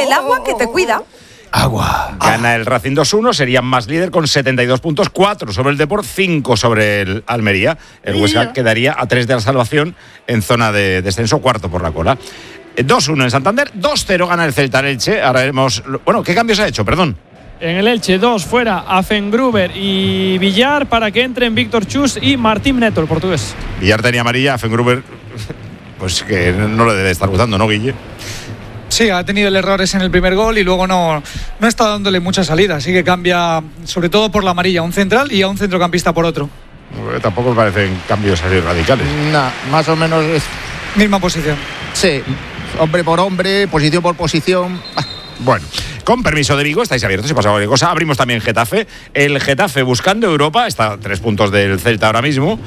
el agua que te cuida. Agua. Gana el Racing 2-1, sería más líder con 72 puntos, 4 sobre el Depor, 5 sobre el Almería. El Huesca quedaría a 3 de la salvación en zona de descenso, cuarto por la cola. 2-1 en Santander, 2-0 gana el Celta al Elche. Ahora veremos. Bueno, ¿qué cambios ha hecho? Perdón. En el Elche, 2 fuera, Afengruber y Villar para que entren Víctor Chus y Martín Neto, el portugués. Villar tenía amarilla, Afengruber, pues que no le debe estar gustando, ¿no, Guille? Sí, ha tenido errores en el primer gol y luego no está dándole mucha salida. Así que cambia, sobre todo por la amarilla, a un central y a un centrocampista por otro. Tampoco me parecen cambios así radicales. No, más o menos es... Misma posición. Sí, hombre por hombre, posición por posición. Bueno, con permiso de Vigo, estáis abiertos si pasa cualquier cosa. Abrimos también Getafe. El Getafe, buscando Europa, está a 3 puntos del Celta ahora mismo.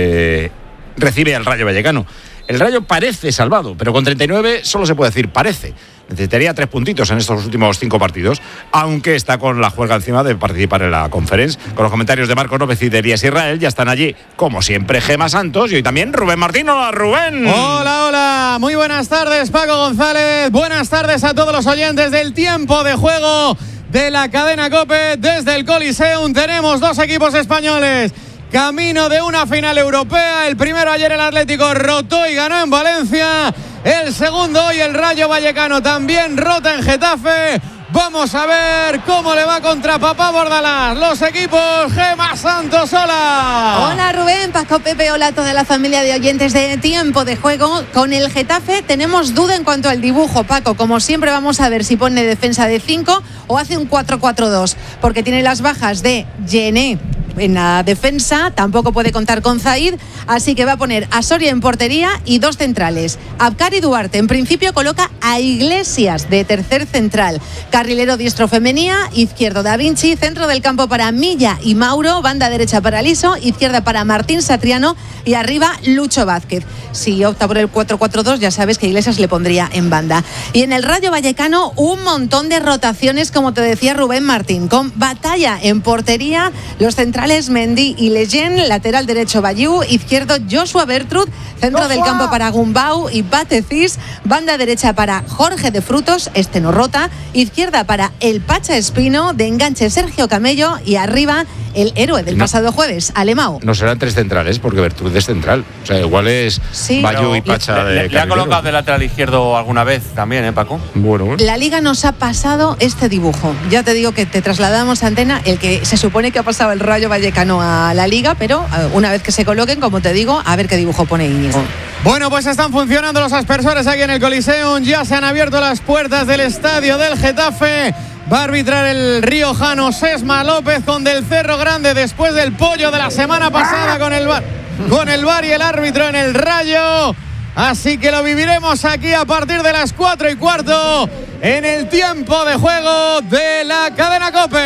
Recibe al Rayo Vallecano. El Rayo parece salvado, pero con 39 solo se puede decir parece. Necesitaría 3 puntitos en estos últimos 5 partidos, aunque está con la juerga encima de participar en la Conference. Con los comentarios de Marcos López y de Elías Israel, ya están allí, como siempre, Gemma Santos y hoy también Rubén Martín. Hola, Rubén. Hola, hola. Muy buenas tardes, Paco González. Buenas tardes a todos los oyentes del tiempo de juego de la cadena COPE. Desde el Coliseum tenemos 2 equipos españoles camino de una final europea. El primero ayer el Atlético rotó y ganó en Valencia. El segundo hoy el Rayo Vallecano también rota en Getafe. Vamos a ver cómo le va contra Papá Bordalás. Los equipos, Gemma Santos, hola. Hola Rubén, Paco, Pepe, hola a toda la familia de oyentes de Tiempo de Juego. Con el Getafe tenemos duda en cuanto al dibujo, Paco. Como siempre vamos a ver si pone defensa de 5 o hace un 4-4-2. Porque tiene las bajas de Gené en la defensa, tampoco puede contar con Zaid, así que va a poner a Soria en portería y 2 centrales. Abkar y Duarte, en principio coloca a Iglesias de tercer central. Carrilero diestro Femenía, izquierdo Da Vinci, centro del campo para Milla y Mauro, banda derecha para Liso, izquierda para Martín Satriano y arriba Lucho Vázquez. Si opta por el 4-4-2 ya sabes que Iglesias le pondría en banda. Y en el Rayo Vallecano un montón de rotaciones, como te decía Rubén Martín, con Batalla en portería, los centrales Mendy y Leyen, lateral derecho Bayú, izquierdo Joshua Bertrud, centro del campo para Gumbau y Batecis, banda derecha para Jorge de Frutos, este no rota, izquierda para el Pacha Espino, de enganche Sergio Camello y arriba el héroe del pasado jueves, Alemão. No serán 3 centrales porque Bertrud es central, o sea, igual es Bayú y Pacha de ¿Le ha colocado de lateral izquierdo alguna vez también, Paco? Bueno. La Liga nos ha pasado este dibujo. Ya te digo que te trasladamos a antena el que se supone que ha pasado el Rayo Vallecano a la Liga, pero una vez que se coloquen, como te digo, a ver qué dibujo pone Íñigo. Bueno, pues están funcionando los aspersores aquí en el Coliseum. Ya se han abierto las puertas del estadio del Getafe. Va a arbitrar el riojano Sesma López con Del Cerro Grande después del pollo de la semana pasada con el VAR y el árbitro en el Rayo. Así que lo viviremos aquí a partir de las 4:15 en el tiempo de juego de la cadena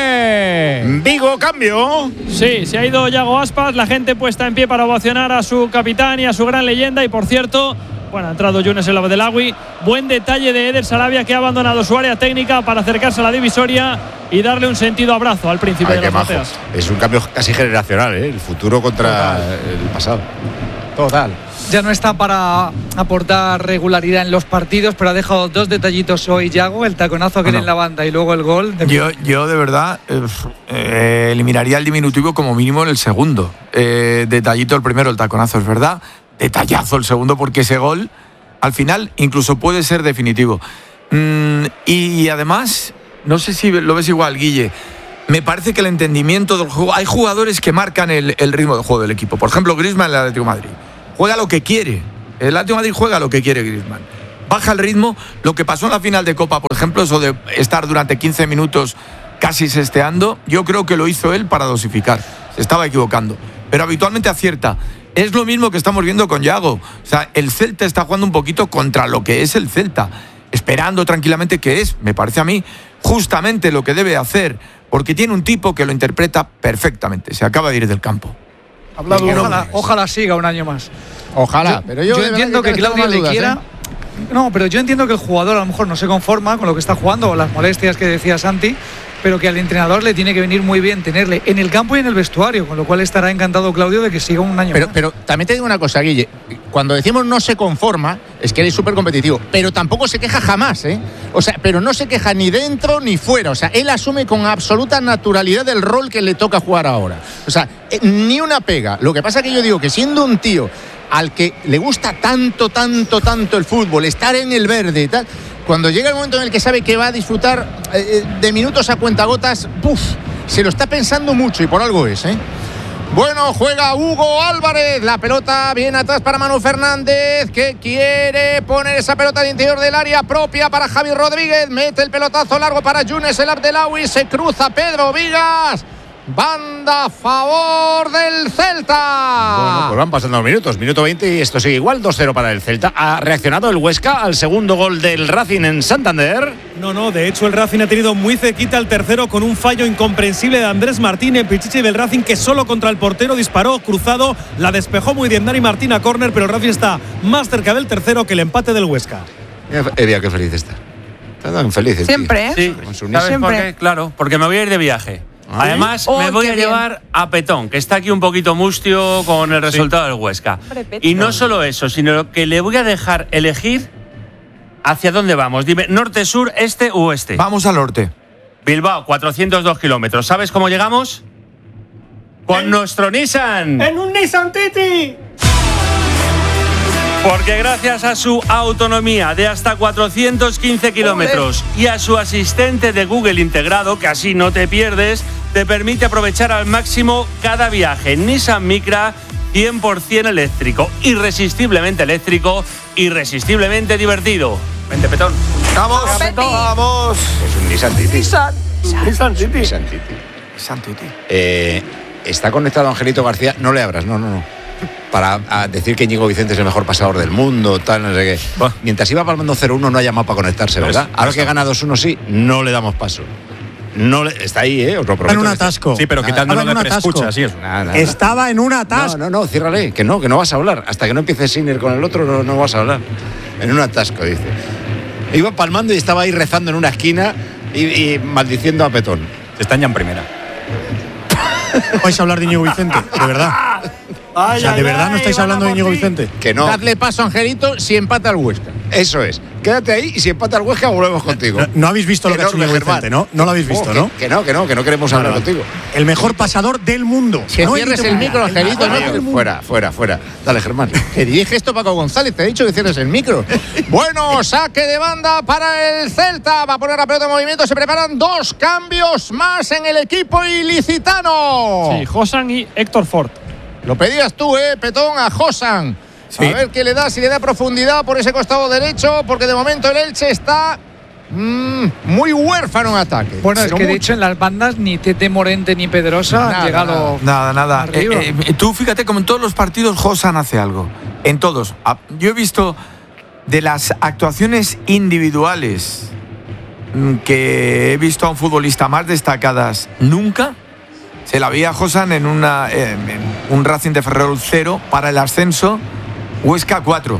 COPE. Vigo, cambio. Sí, se ha ido Yago Aspas, la gente puesta en pie para ovacionar a su capitán y a su gran leyenda. Y por cierto, bueno, ha entrado Younes El Abdelagui. Buen detalle de Eder Sarabia, que ha abandonado su área técnica para acercarse a la divisoria y darle un sentido abrazo al príncipe de las Mateas. Es un cambio casi generacional, ¿eh? El futuro contra el pasado. Total. Ya no está para aportar regularidad en los partidos, pero ha dejado 2 detallitos hoy Yago, el taconazo que en la banda y luego el gol. Yo de verdad eliminaría el diminutivo como mínimo en el segundo. Detallito el primero, el taconazo, es verdad. Detallazo el segundo, porque ese gol al final incluso puede ser definitivo. Y además, no sé si lo ves igual, Guille, me parece que el entendimiento del juego, hay jugadores que marcan el ritmo del juego del equipo. Por ejemplo, Griezmann en el Atlético de Madrid juega lo que quiere. El Atlético de Madrid juega lo que quiere Griezmann. Baja el ritmo. Lo que pasó en la final de Copa, por ejemplo, eso de estar durante 15 minutos casi sesteando, yo creo que lo hizo él para dosificar. Se estaba equivocando, pero habitualmente acierta. Es lo mismo que estamos viendo con Yago. O sea, el Celta está jugando un poquito contra lo que es el Celta, esperando tranquilamente, que es, me parece a mí, justamente lo que debe hacer, porque tiene un tipo que lo interpreta perfectamente. Se acaba de ir del campo. Ojalá siga un año más. Ojalá, pero yo entiendo que Claudio le quiera. No, pero yo entiendo que el jugador a lo mejor no se conforma con lo que está jugando o las molestias que decía Santi, pero que al entrenador le tiene que venir muy bien tenerle en el campo y en el vestuario, con lo cual estará encantado Claudio de que siga un año más. Pero también te digo una cosa, Guille. Cuando decimos no se conforma, es que él es súper competitivo, pero tampoco se queja jamás, ¿eh? O sea, pero no se queja ni dentro ni fuera. O sea, él asume con absoluta naturalidad el rol que le toca jugar ahora. O sea, ni una pega. Lo que pasa es que yo digo que siendo un tío al que le gusta tanto el fútbol, estar en el verde y tal, cuando llega el momento en el que sabe que va a disfrutar de minutos a cuentagotas, se lo está pensando mucho y por algo es, ¿eh? Bueno, juega Hugo Álvarez, la pelota viene atrás para Manu Fernández, que quiere poner esa pelota de interior del área propia para Javi Rodríguez, mete el pelotazo largo para Younes El Abdelawi, se cruza Pedro Vigas. Banda a favor del Celta. Bueno, pues van pasando los minutos. Minuto 20 y esto sigue igual. 2-0 para el Celta. ¿Ha reaccionado el Huesca al segundo gol del Racing en Santander? No, de hecho el Racing ha tenido muy cerquita el tercero con un fallo incomprensible de Andrés Martínez, Pichichi del Racing, que solo contra el portero disparó cruzado, la despejó muy bien Dani Martín a córner, pero el Racing está más cerca del tercero que el empate del Huesca. Edia, qué feliz está. Está tan feliz. Siempre, tío. Sí, ¿sabes por qué? Claro, porque me voy a ir de viaje. Además, me voy a llevar a Petón, que está aquí un poquito mustio con el resultado del Huesca. Y no solo eso, sino que le voy a dejar elegir hacia dónde vamos. Dime, norte, sur, este u oeste. Vamos al norte. Bilbao, 402 kilómetros. ¿Sabes cómo llegamos? Con nuestro Nissan. ¡En un Nissan Titi! Porque gracias a su autonomía de hasta 415 kilómetros y a su asistente de Google integrado, que así no te pierdes, te permite aprovechar al máximo cada viaje. Nissan Micra 100% eléctrico, irresistiblemente divertido. Vente, Petón. ¡Vamos! ¡Vamos! Es un Nissan Titi. Nissan Titi. Nissan Titi. Está conectado Angelito García. No le abras, no. Para decir que Íñigo Vicente es el mejor pasador del mundo, tal, no sé qué. Mientras iba palmando 0-1 no ha llamado para conectarse, ¿verdad? Ahora que gana 2-1 sí, no le damos paso. Está ahí, os lo prometo. En un atasco. Sí, pero quitándolo de preescucha, sí. Estaba en un atasco. No, ciérrale, que no vas a hablar. Hasta que no empiece Sinner con el otro, no vas a hablar. En un atasco, dice. Iba palmando y estaba ahí rezando en una esquina y maldiciendo a Petón. Están ya en primera. ¿Vais a hablar de Íñigo Vicente? ¿De verdad? O sea, ¿de verdad no estáis hablando de Íñigo Vicente? Que no. Dadle paso a Angelito si empata al Huesca. Eso es. Quédate ahí y si empata el Huesca volvemos contigo. No habéis visto lo que ha hecho Íñigo Vicente, ¿no? No lo habéis visto, ¿no? Que no queremos hablar contigo. El mejor pasador del mundo. Que cierres el micro, Angelito. Fuera. Dale, Germán. Que dirige esto Paco González. Te he dicho que cierres el micro. Bueno, saque de banda para el Celta. Va a poner la pelota en movimiento. Se preparan 2 cambios más en el equipo ilicitano. Sí, Josan y Héctor Ford. Lo pedías tú, Petón, a Josan. Sí. A ver qué le da, si le da profundidad por ese costado derecho, porque de momento el Elche está muy huérfano en ataque. Bueno, es que de hecho en las bandas ni Tete Morente ni Pedrosa han llegado. Nada. Tú fíjate como en todos los partidos Josan hace algo. En todos. Yo he visto de las actuaciones individuales que he visto a un futbolista más destacadas nunca. Se la veía a Josan en un Racing de Ferrol 0 para el ascenso, Huesca 4.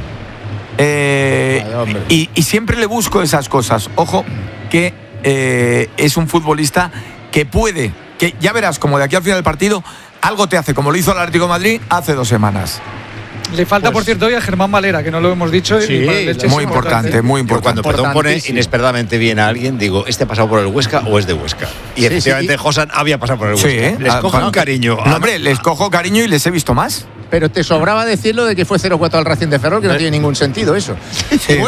Y siempre le busco esas cosas. Ojo, que es un futbolista que puede, que ya verás como de aquí al final del partido, algo te hace, como lo hizo el Atlético de Madrid hace 2 semanas. Le falta, por cierto, hoy a Germán Valera, que no lo hemos dicho. Sí, muy importante. Cuando Petón pone inesperadamente bien a alguien, digo, ¿este ha pasado por el Huesca o es de Huesca? Y efectivamente Josan había pasado por el Huesca. Sí, les cojo un cariño. No, hombre, les cojo cariño y les he visto más. Pero te sobraba decirlo de que fue 0-4 al Racing de Ferrol, que no tiene ningún sentido eso. Sí,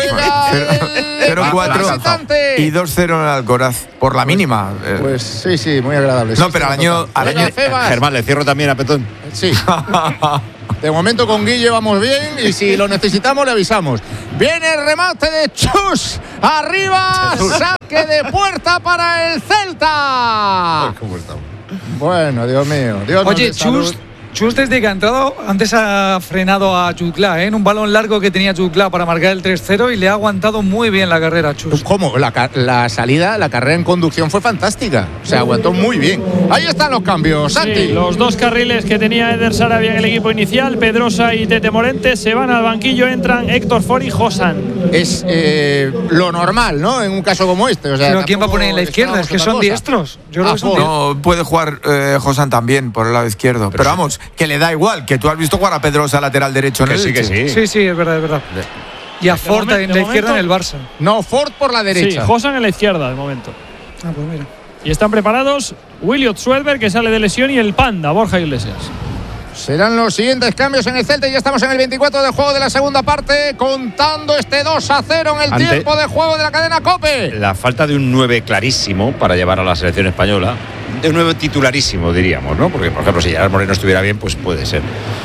0-4 y 2-0 en el Alcoraz, por la mínima. Pues sí, muy agradable. No, pero al año Germán, le cierro también a Petón. Sí. De momento con Guille vamos bien y si lo necesitamos le avisamos. Viene el remate de Chus. Arriba, saque de puerta para el Celta. ¿Cómo estamos? Bueno, Dios mío. Oye, Chus desde que ha entrado, antes ha frenado a Jutgla, en un balón largo que tenía Jutgla para marcar el 3-0 y le ha aguantado muy bien la carrera a Chus. ¿Cómo? La salida, la carrera en conducción fue fantástica. Se aguantó muy bien. Ahí están los cambios, Santi. Sí, los dos carriles que tenía Eder Sarabia en el equipo inicial, Pedrosa y Tete Morente, se van al banquillo, entran Héctor Ford y Josan. Es lo normal, ¿no? En un caso como este. O sea, pero ¿quién va a poner en la izquierda? Es que son diestros. Yo creo que son diestros. No, puede jugar Josan también por el lado izquierdo. Pero vamos, que le da igual, que tú has visto jugar a Pedrosa lateral derecho en el sí, que sí. Sí, es verdad, es verdad. Y a Ford en la izquierda en el Barça. No, Ford por la derecha. Sí, Josan en la izquierda de momento. Ah, pues mira. Y están preparados Williot Suelberg, que sale de lesión, y el Panda, Borja Iglesias. Serán los siguientes cambios en el Celta y ya estamos en el 24 de juego de la segunda parte, contando este 2-0 en el tiempo de juego de la cadena COPE. La falta de un 9 clarísimo para llevar a la selección española, de un 9 titularísimo, diríamos, ¿no? Porque, por ejemplo, si Gerard Moreno estuviera bien, pues puede ser.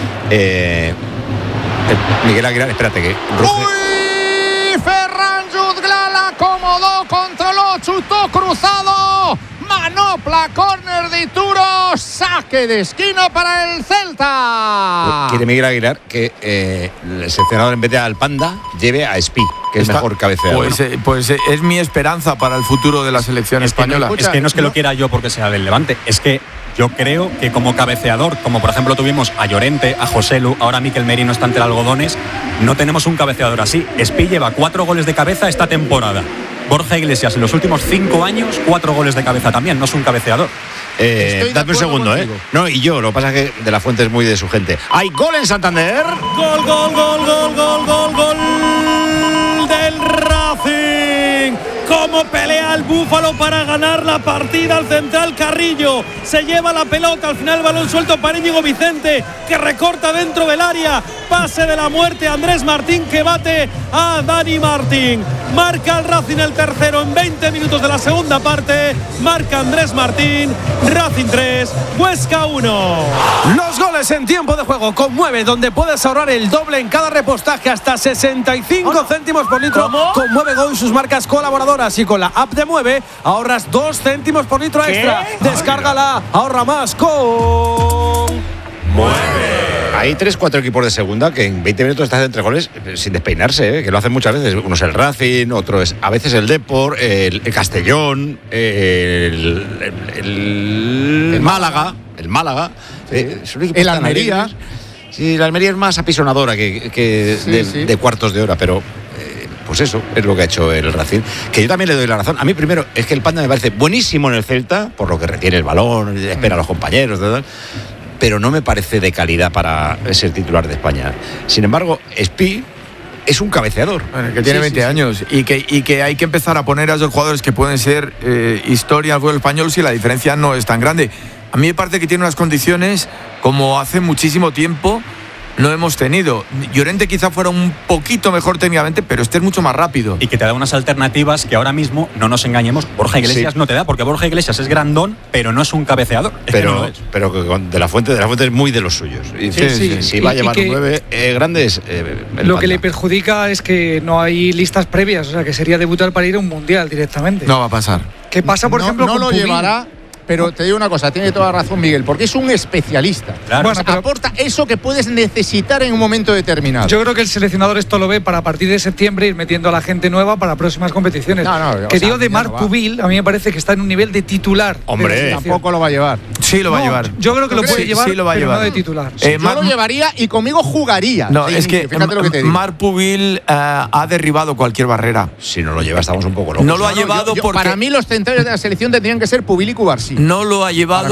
Miguel Aguilar, espérate que... ¡Uy! Ferran Jutgla la acomodó, controló, chutó cruzado. Manopla, córner de Ituro, saque de esquina para el Celta. Quiere Miguel Aguilar que el seleccionador, en vez de al Panda, lleve a Espi, que es mejor cabeceador. Pues es mi esperanza para el futuro de la selección española. Es que no es que lo quiera yo porque sea del Levante, es que yo creo que como cabeceador, como por ejemplo tuvimos a Llorente, a Joselu, ahora Mikel Merino está entre algodones, no tenemos un cabeceador así. Espi lleva 4 goles de cabeza esta temporada. Borja Iglesias en los últimos 5 años, 4 goles de cabeza también, no es un cabeceador. Dame un segundo, contigo. No, y yo, lo que pasa es que De La Fuente es muy de su gente. ¡Hay gol en Santander! ¡Gol, gol, gol, gol, gol, gol, gol del Racing! Cómo pelea el Búfalo para ganar la partida al central Carrillo. Se lleva la pelota, al final el balón suelto para Íñigo Vicente, que recorta dentro del área. Pase de la muerte, Andrés Martín, que bate a Dani Martín. Marca el Racing el tercero en 20 minutos de la segunda parte. Marca Andrés Martín. Racing 3, Huesca 1. Los goles en tiempo de juego con Mueve, donde puedes ahorrar el doble en cada repostaje, hasta 65 céntimos por litro. ¿Cómo? Con Mueve Go y sus marcas colaboradoras, y con la app de Mueve ahorras 2 céntimos por litro extra. Descárgala, ahorra más con Mueve. Hay 3-4 equipos de segunda que en 20 minutos están entre goles sin despeinarse, que lo hacen muchas veces. Uno es el Racing, otro es a veces el Depor, el Castellón, el Málaga. El Málaga. Es un equipo el Almería. Sí, la Almería es más apisonadora que de cuartos de hora, pero pues eso es lo que ha hecho el Racing. Que yo también le doy la razón. A mí primero es que el Panda me parece buenísimo en el Celta, por lo que retiene el balón, espera a los compañeros, pero no me parece de calidad para ser titular de España. Sin embargo, Espi es un cabeceador. Bueno, que tiene 20 años y que hay que empezar a poner a esos jugadores que pueden ser historia al fútbol español si la diferencia no es tan grande. A mí me parece que tiene unas condiciones como hace muchísimo tiempo no hemos tenido. Llorente quizá fuera un poquito mejor técnicamente, pero este es mucho más rápido. Y que te da unas alternativas que ahora mismo, no nos engañemos, Borja Iglesias no te da, porque Borja Iglesias es grandón, pero no es un cabeceador. Pero que con De La Fuente es muy de los suyos. Y si va a llevar un 9 grande es lo que le perjudica es que no hay listas previas, o sea, que sería debutar para ir a un mundial directamente. No va a pasar. ¿Qué pasa, por ejemplo, no con lo Pubil? llevará. Pero te digo una cosa, tiene toda razón Miguel, porque es un especialista. Claro. Bueno, pero aporta eso que puedes necesitar en un momento determinado. Yo creo que el seleccionador esto lo ve para a partir de septiembre ir metiendo a la gente nueva para próximas competiciones. Digo de Marc Pubil, a mí me parece que está en un nivel de titular. Hombre, tampoco lo va a llevar. Sí lo va a llevar. Yo creo que lo puede llevar, sí lo va a pero llevar. no de titular. Yo lo llevaría y conmigo jugaría. No, es que fíjate lo que te digo. Marc Pubil ha derribado cualquier barrera. Si no lo lleva, estamos un poco locos. No lo ha llevado porque para mí los centrales de la selección tendrían que ser Pubil y Cubarsí. No lo ha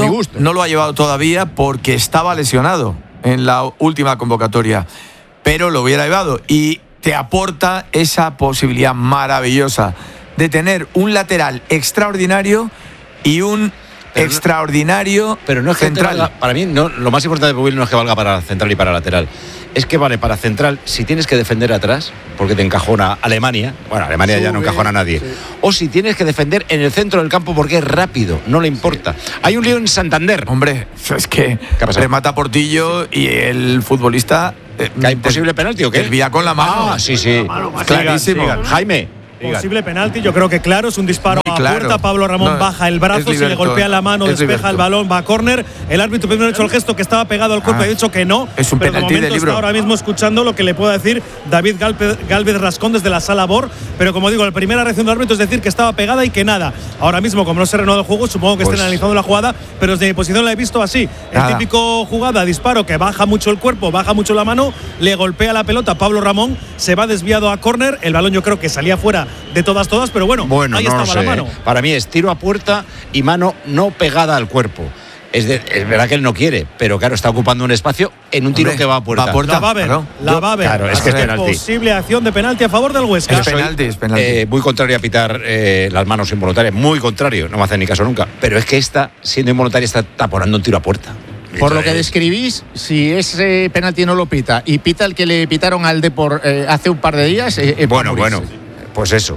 llevado todavía porque estaba lesionado en la última convocatoria, pero lo hubiera llevado y te aporta esa posibilidad maravillosa de tener un lateral extraordinario y un extraordinario pero no es que central. Para mí lo más importante de Pubil no es que valga para central y para lateral. Es que vale para central si tienes que defender atrás, porque te encajona Alemania. Bueno, Alemania ya no encajona a nadie. Sí. O si tienes que defender en el centro del campo porque es rápido, no le importa. Sí. Hay un lío en Santander. Hombre, es que remata Portillo y el futbolista... ¿Hay posible penalti o qué? Desvía con la mano. Ah, sí. Clarísimo. Jaime, Posible penalti, yo creo que claro, es un disparo a puerta. Pablo Ramón baja el brazo, se le golpea la mano, despeja el balón, va a córner. El árbitro primero ha hecho el gesto que estaba pegado al cuerpo y ha dicho que no. Es un pero penalti de momento de libro. está ahora mismo escuchando lo que le pueda decir David Gálvez Rascón desde la sala BOR. Pero como digo, la primera reacción del árbitro es decir que estaba pegada y que nada. Ahora mismo, como no se reanudó el juego, supongo que estén analizando la jugada, pero desde mi posición la he visto así. El típico jugada, disparo que baja mucho el cuerpo, baja mucho la mano, le golpea la pelota a Pablo Ramón, se va desviado a córner. El balón yo creo que salía fuera de todas, pero bueno, ahí no estaba la mano. Para mí es tiro a puerta y mano no pegada al cuerpo. Es verdad que él no quiere, pero claro, está ocupando un espacio en un tiro que va a puerta. La va a ver, Claro, es que es penalti. Posible acción de penalti a favor del Huesca. Es penalti. Muy contrario a pitar las manos involuntarias, muy contrario, no me hace ni caso nunca. Pero es que esta, siendo involuntaria, está taponando un tiro a puerta. Por lo que describís, si ese penalti no lo pita y pita el que le pitaron al Depor hace un par de días, bueno, pues eso.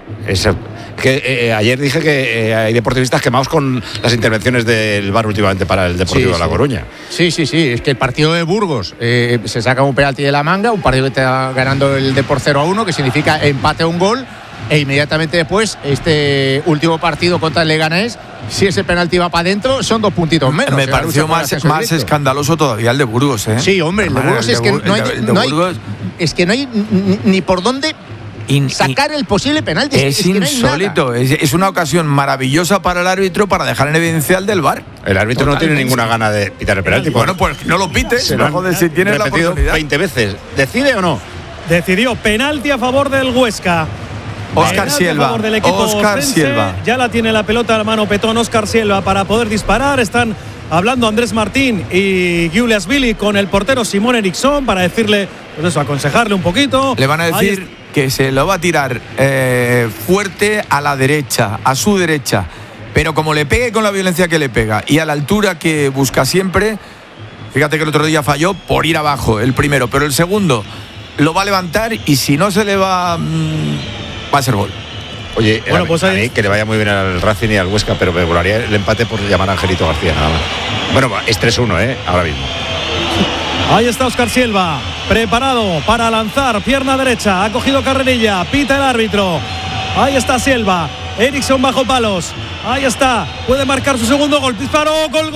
Ayer dije que hay deportivistas quemados con las intervenciones del VAR últimamente para el Deportivo de La Coruña. Sí. Es que el partido de Burgos se saca un penalti de la manga, un partido que está ganando el Depor 0-1, que significa empate a un gol, e inmediatamente después, este último partido contra el Leganés, si ese penalti va para adentro, son 2 puntitos menos. Me pareció más escandaloso todavía el de Burgos, ¿eh? Sí, hombre, el de Burgos es que no hay ni por dónde sacar el posible penalti. Es insólito, es una ocasión maravillosa para el árbitro para dejar en evidencia el del VAR. El árbitro no tiene ninguna gana de pitar el penalti. Bueno, pues no lo pites, si tienes la oportunidad. 20 veces. ¿Decide o no? Decidió penalti a favor del Huesca. Óscar Silva. Ya la tiene la pelota a la mano Petón. Óscar Silva para poder disparar. Están hablando Andrés Martín y Giuliasvili con el portero Simón Eriksson para decirle, pues eso, aconsejarle un poquito. Le van a decir que se lo va a tirar fuerte a la derecha, a su derecha. Pero como le pegue con la violencia que le pega y a la altura que busca siempre, fíjate que el otro día falló por ir abajo, el primero, pero el segundo lo va a levantar y si no se le va a ser gol. Oye, pues a mí que le vaya muy bien al Racing y al Huesca, pero me volaría el empate por llamar a Angelito García nada más. Bueno, es 3-1, ahora mismo. Ahí está Óscar Silva, preparado para lanzar, pierna derecha, ha cogido carrerilla, pita el árbitro. Ahí está Silva, Eriksson bajo palos. Ahí está, puede marcar su segundo gol. Disparo, gol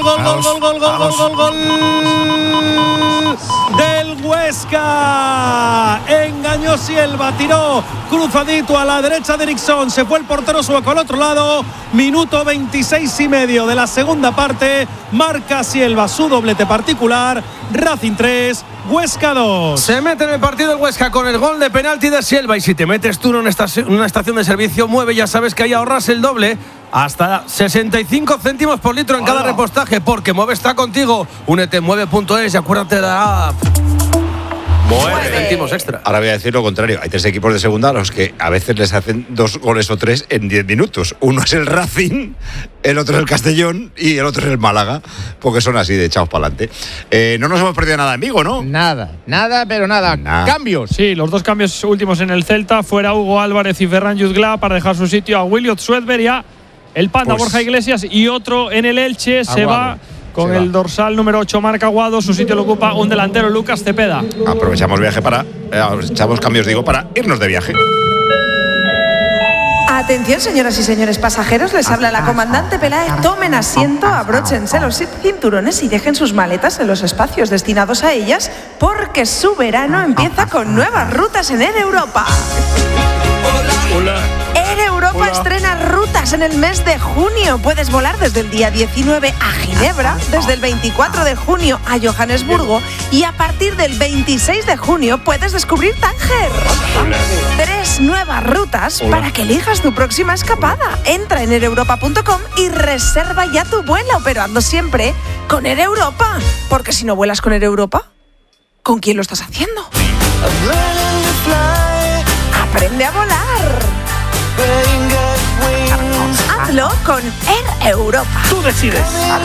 del Huesca. Engañó Silva, tiró cruzadito a la derecha de Eriksson. Se fue el portero sueco al otro lado. Minuto 26,5 de la segunda parte. Marca Silva su doblete particular. Racing 3, Huesca 2. Se mete en el partido el Huesca con el gol de penalti de Silva. Y si te metes tú en una estación de servicio Mueve, ya sabes que ahí ahorras el doble. Hasta 65 céntimos por litro en cada repostaje, porque Mueve está contigo. Únete en mueve.es y acuérdate de la app. Mueve. Céntimos extra. Ahora voy a decir lo contrario. Hay 3 equipos de segunda a los que a veces les hacen 2 goles o 3 en 10 minutos. Uno es el Racing, el otro es el Castellón y el otro es el Málaga, porque son así de echados para adelante. No nos hemos perdido nada en Vigo, ¿no? Nada. Cambios. Sí, los 2 cambios últimos en el Celta. Fuera Hugo Álvarez y Ferran Jutgla para dejar su sitio a Williot Suedberg y a el Panda Borja Iglesias. Y otro en el Elche se va con el dorsal número 8, Marc Aguado. Su sitio lo ocupa un delantero, Lucas Cepeda. Aprovechamos cambios para irnos de viaje. Atención, señoras y señores pasajeros, les habla la comandante Peláez. Tomen asiento, abróchense los cinturones y dejen sus maletas en los espacios destinados a ellas, porque su verano empieza con nuevas rutas en Air Europa. Air Europa estrena rutas en el mes de junio. Puedes volar desde el día 19 a Ginebra, desde el 24 de junio a Johannesburgo y a partir del 26 de junio puedes descubrir Tánger. 3 nuevas rutas para que elijas tu próxima escapada. Entra en aireuropa.com y reserva ya tu vuelo, pero ando siempre con Air Europa. Porque si no vuelas con Air Europa, ¿con quién lo estás haciendo? Aprende a volar. Hazlo con Air Europa. Tú decides.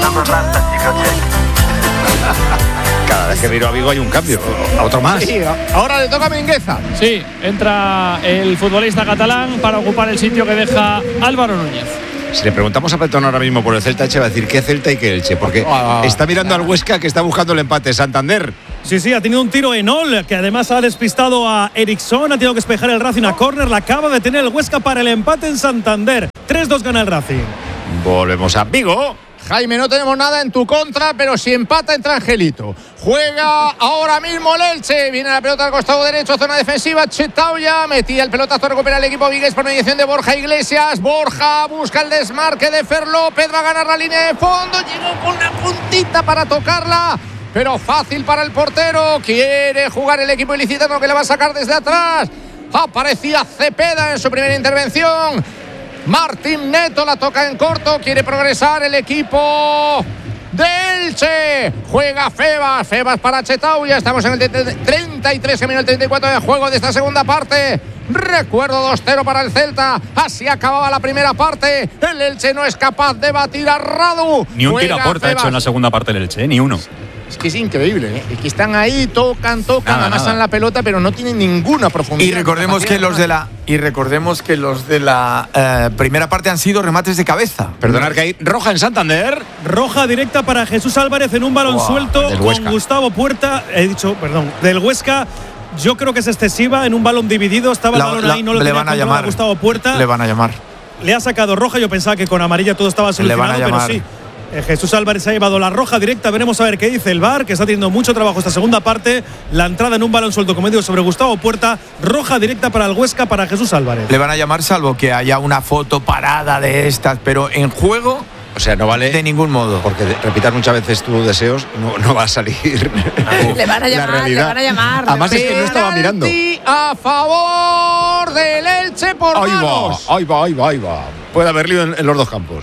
Cada vez que miro a Vigo hay un cambio. A otro más. Sí, ahora le toca a Mingueza. Sí, entra el futbolista catalán para ocupar el sitio que deja Álvaro Núñez. Si le preguntamos a Petón ahora mismo por el Celta, Elche va a decir qué Celta y qué Elche, porque está mirando al Huesca, que está buscando el empate. Santander, Sí, ha tenido un tiro en Ol, que además ha despistado a Eriksson, ha tenido que despejar el Racing a córner, la acaba de tener el Huesca para el empate en Santander. 3-2 gana el Racing. Volvemos a Vigo. Jaime, no tenemos nada en tu contra, pero si empata entra Angelito. Juega ahora mismo el Elche. Viene la pelota al costado derecho, zona defensiva. Chetauya metía el pelotazo, recupera el equipo vigués por mediación de Borja Iglesias. Borja busca el desmarque de Fer López, va a ganar la línea de fondo. Llegó con una puntita para tocarla, pero fácil para el portero. Quiere jugar el equipo ilicitano, que le va a sacar desde atrás. Aparecía Cepeda en su primera intervención. Martín Neto la toca en corto, quiere progresar el equipo de Elche. Juega Febas para Chetauya. Estamos en el 33 minuto el 34 de juego de esta segunda parte. Recuerdo 2-0 para el Celta. Así acababa la primera parte. El Elche no es capaz de batir a Radu. Ni un tiro a puerta ha hecho en la segunda parte del Elche, ni uno. Es que es increíble, ¿eh? Es que están ahí, tocan, amasan la pelota, pero no tienen ninguna profundidad. Y recordemos que los de la primera parte han sido remates de cabeza. Perdonar que hay roja en Santander. Roja directa para Jesús Álvarez en un balón suelto con Gustavo Puerta. Del Huesca. Yo creo que es excesiva en un balón dividido. Estaba el balón ahí, no lo tenía controlado a Gustavo Puerta. Le van a llamar. Le ha sacado roja. Yo pensaba que con amarilla todo estaba solucionado, pero sí. Jesús Álvarez ha llevado la roja directa. Veremos a ver qué dice el VAR, que está teniendo mucho trabajo esta segunda parte. La entrada en un balón suelto, como digo, sobre Gustavo Puerta. Roja directa para el Huesca, para Jesús Álvarez. Le van a llamar, salvo que haya una foto parada de estas, pero en juego, o sea, no vale de ningún modo. Porque repitas muchas veces tus deseos, no va a salir. Le van a llamar. Además es que no estaba mirando. A favor del Elche por manos. Ahí va. Puede haber lío en los dos campos.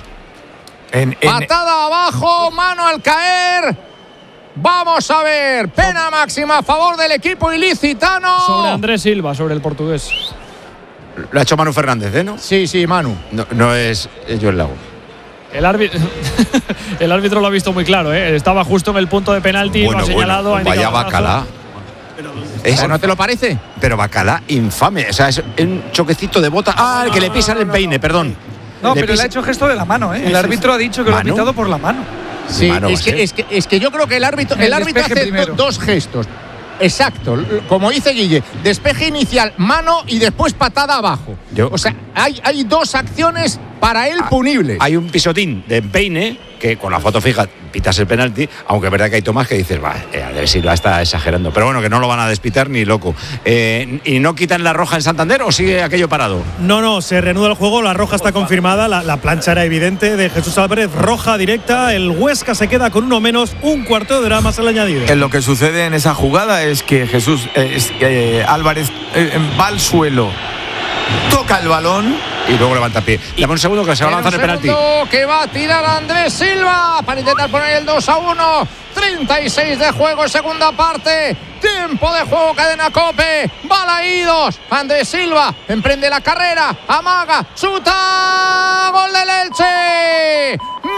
Patada abajo, mano al caer. Vamos a ver, pena máxima a favor del equipo ilicitano. Sobre Andrés Silva, sobre el portugués. Lo ha hecho Manu Fernández, ¿no? Sí, Manu. No es Joel Lago. El árbitro lo ha visto muy claro, ¿eh? Estaba justo en el punto de penalti, lo ha señalado. Vaya Bacalá. ¿No te lo parece? Pero Bacalá infame. O sea, es un choquecito de bota. El que le pisa el empeine, perdón. No, pero le ha hecho gesto de la mano, ¿eh? El árbitro ha dicho que lo ha pitado por la mano. Sí, es que yo creo que el árbitro hace dos gestos. Exacto, como dice Guille, despeje inicial, mano y después patada abajo. O sea, hay dos acciones para él punibles. Hay un pisotín de empeine que con la foto fija pitas el penalti, aunque es verdad que hay tomas que dices, Andrés Silva está exagerando, pero bueno, que no lo van a despitar ni loco. ¿Y no quitan la roja en Santander o sigue aquello parado? No, se reanuda el juego, la roja está confirmada, la plancha era evidente de Jesús Álvarez, roja directa, el Huesca se queda con uno menos, un cuarto de hora más al añadido. Lo que sucede en esa jugada es que Jesús Álvarez va al suelo, toca el balón y luego levanta el pie. Dame un segundo que se va a lanzar el penalti. Que va a tirar Andrés Silva para intentar poner el 2-1. 36 de juego, segunda parte. Tiempo de juego, cadena COPE. Balaídos. Andrés Silva emprende la carrera. Amaga. Chuta. Gol del Elche.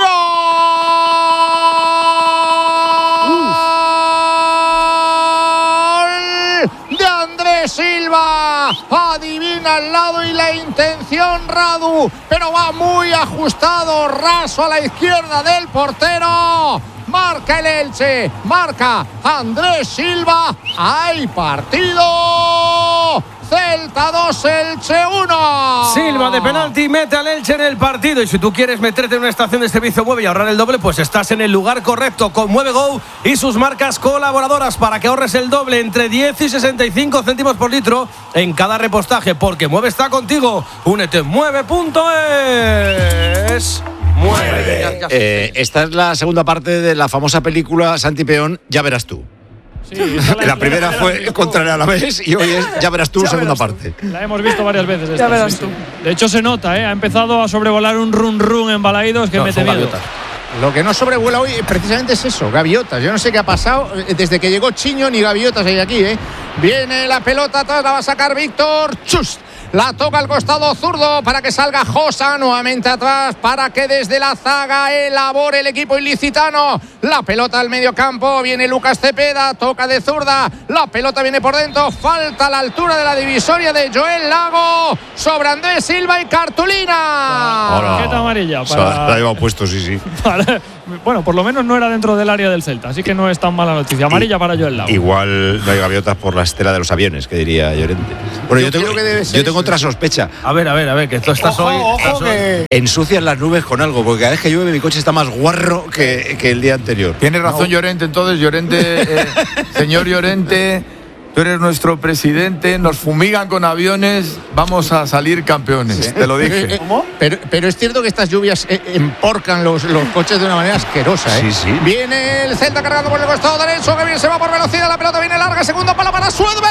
¡Gol! De Andrés Silva. Adivina el lado y la intención Radu, pero va muy ajustado, raso a la izquierda del portero. Marca el Elche, marca Andrés Silva. ¡Hay partido! Celta 2, Elche 1. Silva de penalti mete al Elche en el partido. Y si tú quieres meterte en una estación de servicio Mueve y ahorrar el doble, pues estás en el lugar correcto con Mueve Go y sus marcas colaboradoras para que ahorres el doble entre 10 y 65 céntimos por litro en cada repostaje, porque Mueve está contigo. Únete en mueve.es. Mueve. Esta es la segunda parte de la famosa película Santi Peón, Ya verás tú. Sí, la primera fue contra el Alavés y hoy es Ya verás tú, segunda parte. La hemos visto varias veces esta, Ya verás tú. De hecho se nota, ha empezado a sobrevolar un run en Balaídos que mete miedo. Lo que no sobrevuela hoy precisamente es eso, gaviotas. Yo no sé qué ha pasado desde que llegó Chiño, ni gaviotas hay aquí, Viene la pelota atrás, la va a sacar Víctor Chust. La toca al costado zurdo para que salga Josa nuevamente atrás, para que desde la zaga elabore el equipo ilicitano. La pelota al medio campo, viene Lucas Cepeda, toca de zurda, la pelota viene por dentro, falta a la altura de la divisoria de Joel Lago sobre Andrés Silva y cartulina. Tarjeta amarilla. La lleva puesto, sí. Bueno, por lo menos no era dentro del área del Celta, así que no es tan mala noticia. Amarilla para Joel Lago. Igual no hay gaviotas por la estela de los aviones, que diría Llorente. Bueno, yo tengo otra sospecha. A ver, que esto estás hoy. Ensucian las nubes con algo, porque cada vez que llueve mi coche está más guarro que el día anterior. Tiene razón Llorente, entonces, señor Llorente, tú eres nuestro presidente, nos fumigan con aviones, vamos a salir campeones, te lo dije. ¿Cómo? Pero es cierto que estas lluvias emporcan los coches de una manera asquerosa, ¿eh? Sí. Viene el Celta cargando por el costado derecho, que bien se va por velocidad, la pelota viene larga, segundo palo para Suedberg.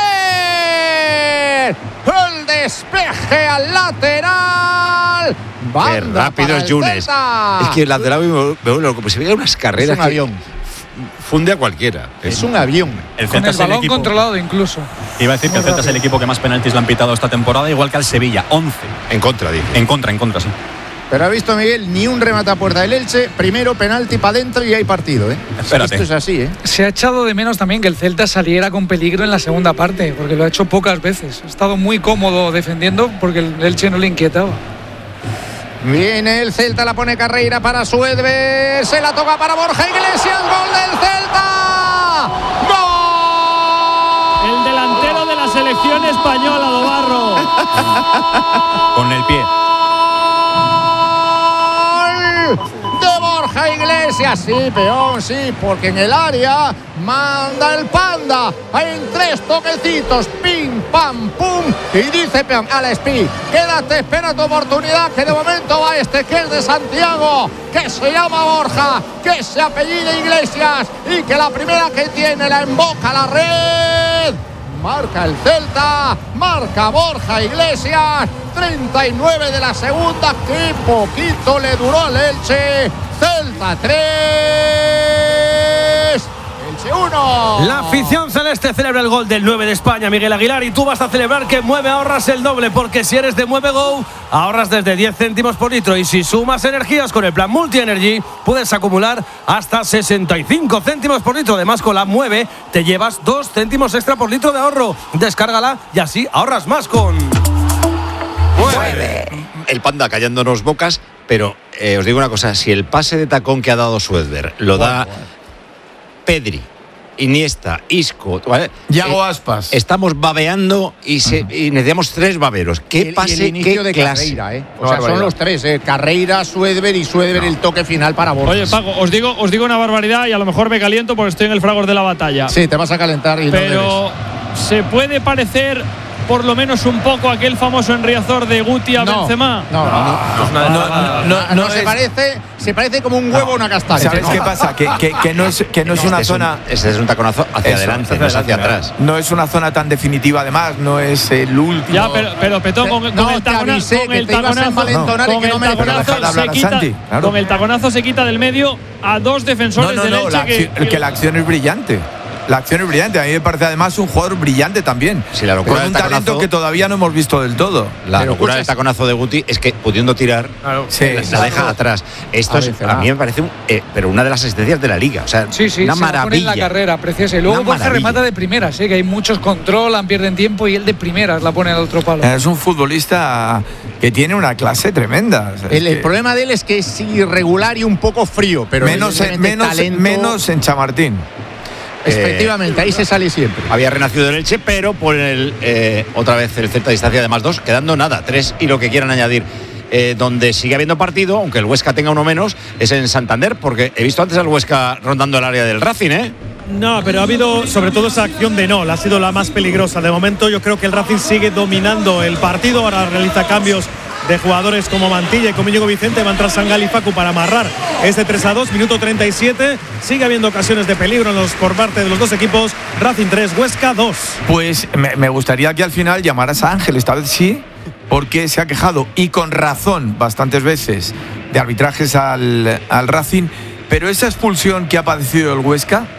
El despeje al lateral. Qué rápido es Yunes. Es que el lateral me vuelve loco, pues se ve unas carreras. Es un avión. Funde a cualquiera. Es un avión. Con el balón controlado incluso. Iba a decir que el Celta es el equipo que más penaltis le han pitado esta temporada, igual que al Sevilla, 11. En contra, dice. En contra, sí. Pero ha visto Miguel, ni un remate a puerta del Elche, primero penalti para adentro y hay partido, ¿eh? Espérate. Esto es así, ¿eh? Se ha echado de menos también que el Celta saliera con peligro en la segunda parte, porque lo ha hecho pocas veces. Ha estado muy cómodo defendiendo porque el Elche no le inquietaba. Viene el Celta, la pone Carreira para Suedberg, se la toca para Borja Iglesias, gol del Celta. ¡Gol! El delantero de la selección española, Dobarro. Con el pie. De Borja Iglesias, sí, peón, sí, porque en el área manda el Panda en 3 toquecitos, pim, pam, pum, y dice peón, Alex Pi, quédate, espera tu oportunidad, que de momento va este que es de Santiago, que se llama Borja, que se apellida Iglesias y que la primera que tiene la emboca a la red. Marca el Celta, marca Borja Iglesias, 39 de la segunda, que poquito le duró al Elche. Celta 3, Elche 1. La afición celeste celebra el gol del 9 de España, Miguel Aguilar, y tú vas a celebrar que Mueve ahorras el doble, porque si eres de Mueve Go, ahorras desde 10 céntimos por litro, y si sumas energías con el plan Multi Energy, puedes acumular hasta 65 céntimos por litro. Además, con la Mueve te llevas 2 céntimos extra por litro de ahorro. Descárgala y así ahorras más con Mueve. El Panda callándonos bocas, pero os digo una cosa, si el pase de tacón que ha dado Suedberg lo da Pedri, Iniesta, Isco, ¿vale? Yago Aspas. Estamos babeando y necesitamos 3 baberos. ¿Qué pase, el inicio qué de clase? Carreira, ¿eh? O sea, son los 3, Carreira, Suedberg y Suedberg el toque final para Borja. Oye, Paco, os digo una barbaridad y a lo mejor me caliento porque estoy en el fragor de la batalla. Sí, te vas a calentar y pero ¿se puede parecer por lo menos un poco aquel famoso enriazor de Guti a Benzema? No se parece como un huevo a una castaña. ¿Sabes qué pasa? Que no es una zona. Ese es un taconazo hacia adelante, no es hacia atrás. No es una zona tan definitiva, además, no es el último. Ya, pero Petón, con el taconazo se quita del medio a 2 defensores del Elche. La acción es brillante. La acción es brillante. A mí me parece además un jugador brillante también. Sí, la locura con un talento que todavía no hemos visto del todo. La locura del taconazo de Guti es que pudiendo tirar, la deja atrás. Esto a mí me parece pero una de las asistencias de la liga. O sea, una maravilla. En la carrera, preciosa. Y luego Borja remata de primeras, que hay muchos controlan, pierden tiempo y él de primeras la pone al otro palo. Es un futbolista que tiene una clase tremenda. O sea, el problema de él es que es irregular y un poco frío, pero menos en Chamartín. Efectivamente, ahí se sale siempre. Había renacido el Elche, pero por otra vez el Celta a distancia de +2, quedando 3 y lo que quieran añadir. Donde sigue habiendo partido, aunque el Huesca tenga uno menos, es en Santander, porque he visto antes al Huesca rondando el área del Racing, ¿eh? No, pero ha habido sobre todo esa acción de Nol, ha sido la más peligrosa. De momento yo creo que el Racing sigue dominando el partido, ahora realiza cambios de jugadores como Mantilla y como Íñigo Vicente. Va a entrar Sangal y Facu para amarrar este 3-2, minuto 37. Sigue habiendo ocasiones de peligro por parte de los dos equipos. Racing 3, Huesca 2. Pues me gustaría que al final llamaras a Ángel, esta vez sí, porque se ha quejado, y con razón, bastantes veces, de arbitrajes al Racing. Pero esa expulsión que ha padecido el Huesca,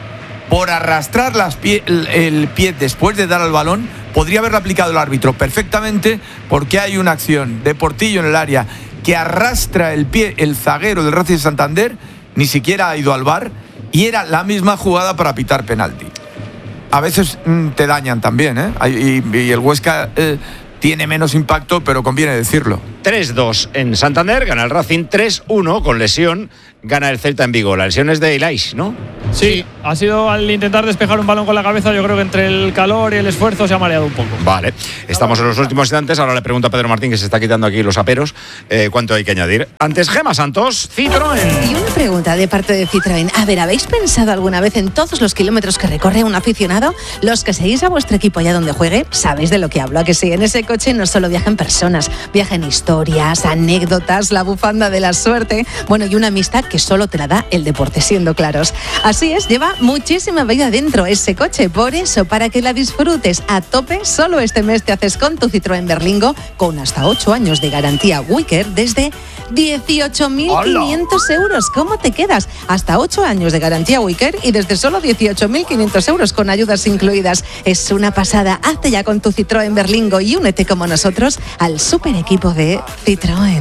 por arrastrar el pie después de dar al balón, podría haberlo aplicado el árbitro perfectamente, porque hay una acción de Portillo en el área que arrastra el pie el zaguero del Racing Santander, ni siquiera ha ido al VAR, y era la misma jugada para pitar penalti. A veces te dañan también, ¿eh? Y el Huesca tiene menos impacto, pero conviene decirlo. 3-2 en Santander, gana el Racing. 3-1 con lesión, gana el Celta en Vigo. La lesión es de Ilaish, ¿no? Sí, ha sido al intentar despejar un balón con la cabeza. Yo creo que entre el calor y el esfuerzo se ha mareado un poco. Vale, estamos en los últimos instantes. Ahora le pregunto a Pedro Martín, que se está quitando aquí los aperos, cuánto hay que añadir. Antes, Gemma Santos, Citroën. Y una pregunta de parte de Citroën. A ver, ¿habéis pensado alguna vez en todos los kilómetros que recorre un aficionado? Los que seguís a vuestro equipo allá donde juegue, sabéis de lo que hablo. ¿A que sí? En ese coche no solo viajan personas, viajan historias, anécdotas, la bufanda de la suerte, bueno, y una amistad que solo te la da el deporte, siendo claros. Así es, lleva muchísima vida dentro ese coche. Por eso, para que la disfrutes a tope, solo este mes te haces con tu Citroën Berlingo con hasta 8 años de garantía Wicker desde 18.500 euros. ¿Cómo te quedas? Hasta 8 años de garantía Wicker y desde solo 18.500 euros con ayudas incluidas. Es una pasada. Hazte ya con tu Citroën Berlingo y únete como nosotros al super equipo de Citroën.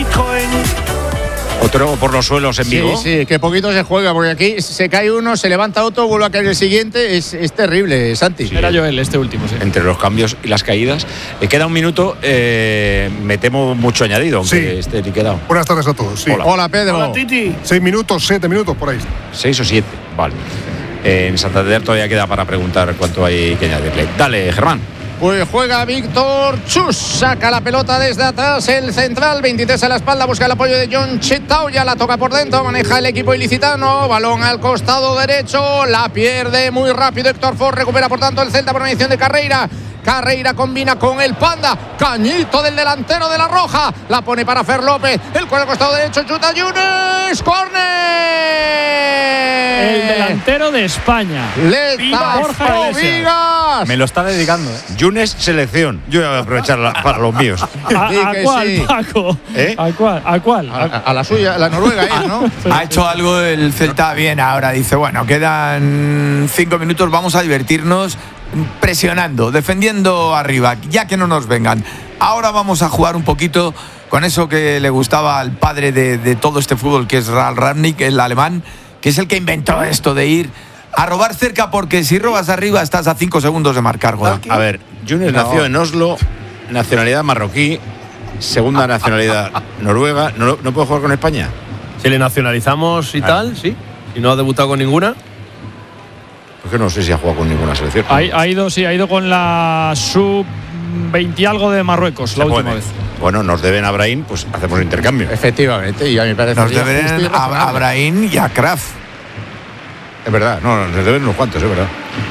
Otro por los suelos en Vigo. Sí, que poquito se juega, porque aquí se cae uno, se levanta otro, vuelve a caer el siguiente. Es terrible, Santi. Sí, era Joel este último, sí. Entre los cambios y las caídas. Queda un minuto, me temo mucho añadido, aunque esté liquidado. Buenas tardes a todos. Sí. Hola, Pedro. Hola, Titi. 6 minutos, 7 minutos, por ahí. 6 o 7, vale. En Santander todavía queda para preguntar cuánto hay que añadirle. Dale, Germán. Pues juega Víctor Chus, saca la pelota desde atrás, el central, 23 a la espalda, busca el apoyo de John Chetao, ya la toca por dentro, maneja el equipo ilicitano, balón al costado derecho, la pierde muy rápido Héctor Ford, recupera por tanto el Celta por mediación de Carreira. Carreira combina con el Panda, cañito del delantero de la Roja, la pone para Fer López, el cual al costado derecho, chuta Yunes, córner. El delantero de España. Borja Vigas. Me lo está dedicando, Yunes selección. Yo voy a aprovechar para los míos. ¿A cuál, sí. Paco? ¿A cuál? A la suya, la noruega, ¿no? Ha hecho algo el Celta bien ahora. Dice, bueno, quedan 5 minutos, vamos a divertirnos presionando, defendiendo arriba, ya que no nos vengan. Ahora vamos a jugar un poquito con eso que le gustaba al padre de todo este fútbol, que es Ralf Rangnick, el alemán, que es el que inventó esto de ir a robar cerca, porque si robas arriba estás a 5 segundos de marcar gol. A ver, Yunes nació en Oslo, nacionalidad marroquí, segunda nacionalidad noruega. ¿No puede jugar con España? Si le nacionalizamos y tal, sí. Si no ha debutado con ninguna. Porque no sé si ha jugado con ninguna selección. Ha ido con la sub-20 y algo de Marruecos la última vez. Bueno, nos deben a Brahim, pues hacemos intercambio. Efectivamente, y a mí me parece. Nos deben a Brahim y a Kraft. Es verdad, nos deben unos cuantos, es verdad.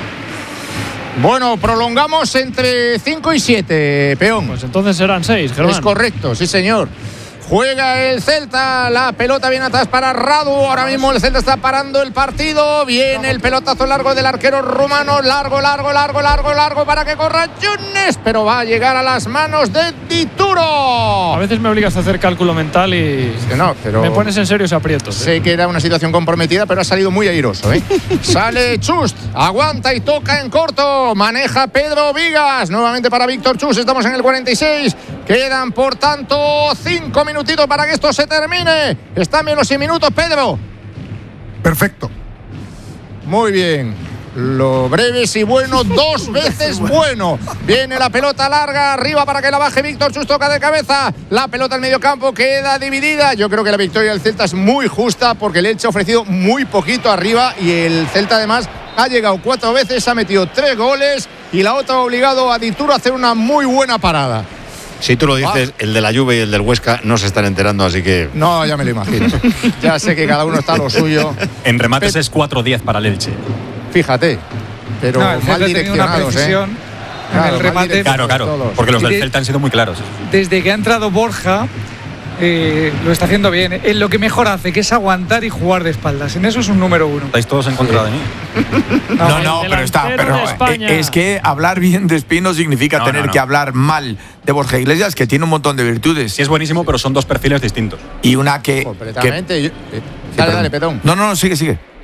Bueno, prolongamos entre 5 y 7, peón. Pues entonces serán 6, Germán. Es correcto, sí señor. Juega el Celta, la pelota viene atrás para Radu, ahora mismo el Celta está parando el partido, viene el pelotazo largo del arquero rumano, largo para que corra Yunes, pero va a llegar a las manos de Dituro. A veces me obligas a hacer cálculo mental y no, pero me pones en serios aprietos. Sé que era una situación comprometida, pero ha salido muy airoso, ¿eh? Sale Chust, aguanta y toca en corto, maneja Pedro Vigas, nuevamente para Víctor Chust, estamos en el 46, quedan por tanto 5 minutitos para que esto se termine. Están bien los 6 minutos, Pedro. Perfecto. Muy bien. Lo breve y bueno, 2 veces bueno. Viene la pelota larga arriba para que la baje Víctor Chus, toca de cabeza. La pelota al medio campo queda dividida. Yo creo que la victoria del Celta es muy justa porque el Elche ha ofrecido muy poquito arriba y el Celta además ha llegado 4 veces, ha metido 3 goles y la otra ha obligado a Dituro a hacer una muy buena parada. Si tú lo dices, el de la Juve y el del Huesca no se están enterando, así que... No, ya me lo imagino. Ya sé que cada uno está a lo suyo. En remates es 4-10 para el Elche. Fíjate, pero mal direccionados, en el remate. Claro, porque los del Celta han sido muy claros. Desde que ha entrado Borja, lo está haciendo bien. En lo que mejor hace, que es aguantar y jugar de espaldas. En eso es un número 1. Estáis todos en contra de mí. No, pero es que hablar bien de Espino significa tener que hablar mal de Borja Iglesias, que tiene un montón de virtudes. Sí, es buenísimo, pero son 2 perfiles distintos. Y una que... Completamente. Dale, Petón. No, sigue.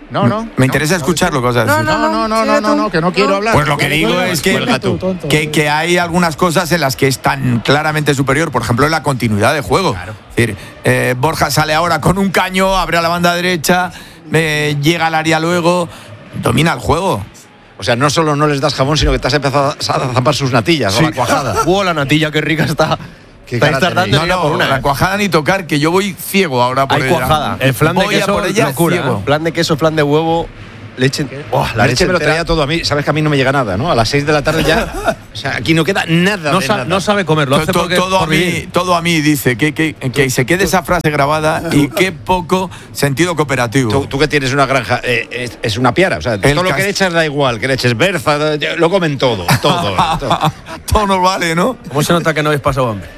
No. Me interesa escuchar lo que vas a decir. No, que no quiero hablar. Pues lo que digo es que hay algunas cosas en las que es tan claramente superior. Por ejemplo, en la continuidad de juego. Claro. Es decir, Borja sale ahora con un caño, abre a la banda derecha, llega al área luego, domina el juego. O sea, no solo no les das jamón, sino que te has empezado a zampar sus natillas o la cuajada. La natilla, qué rica está. Estáis tardando por una. La cuajada ni tocar, que yo voy ciego ahora por ella. Cuajada. El flan de queso, por ella, locura. Flan de queso, flan de huevo, leche. La leche me lo traía todo a mí. Sabes que a mí no me llega nada, ¿no? A las 6 de la tarde ya. O sea, aquí no queda nada. No sabe comerlo. Hace todo a mí dice que se quede esa frase grabada y qué poco sentido cooperativo. Tú que tienes una granja, es una piara. O sea, todo lo que le echas da igual, que le eches berza, lo comen todo. Todo nos vale, ¿no? ¿Cómo se nota que no habéis pasado hambre?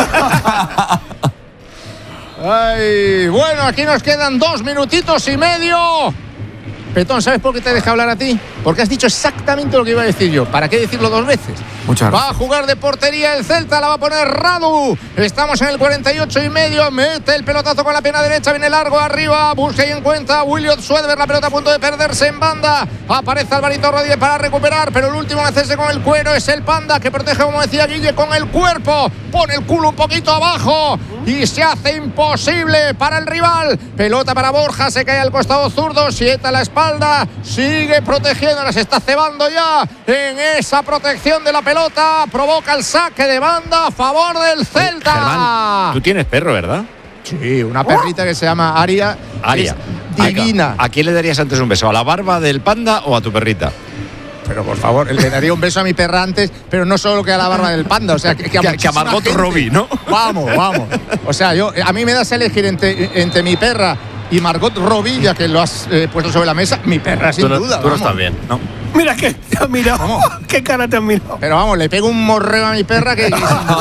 Ay, bueno, aquí nos quedan 2 minutitos y medio. Petón, ¿sabes por qué te deja hablar a ti? Porque has dicho exactamente lo que iba a decir yo. ¿Para qué decirlo 2 veces? Muchas gracias. Va a jugar de portería el Celta, la va a poner Radu. Estamos en el 48,5. Mete el pelotazo con la pierna derecha, viene largo arriba. Busca y encuentra William Suedberg. La pelota a punto de perderse en banda. Aparece Alvarito Rodríguez para recuperar, pero el último en hacerse con el cuero es el Panda, que protege, como decía Guille, con el cuerpo. Pone el culo un poquito abajo y se hace imposible para el rival. Pelota para Borja, se cae al costado zurdo, sieta la espalda, sigue protegiendo, se está cebando ya en esa protección de la pelota, provoca el saque de banda a favor del Celta. Germán, tú tienes perro, ¿verdad? Sí, una perrita que se llama Aria. Divina. ¿A quién le darías antes un beso? ¿A la barba del Panda o a tu perrita? Pero por favor, le daría un beso a mi perra antes, pero no solo que a la barba del Panda, o sea, que a Margot Robbie, ¿no? Vamos. O sea, a mí me das a elegir entre mi perra y Margot Robbie, ya que lo has puesto sobre la mesa, mi perra sin duda. Tú no estás bien, ¿no? Mira que te has mirado. ¿Qué cara te has mirado? Pero vamos, le pego un morreo a mi perra que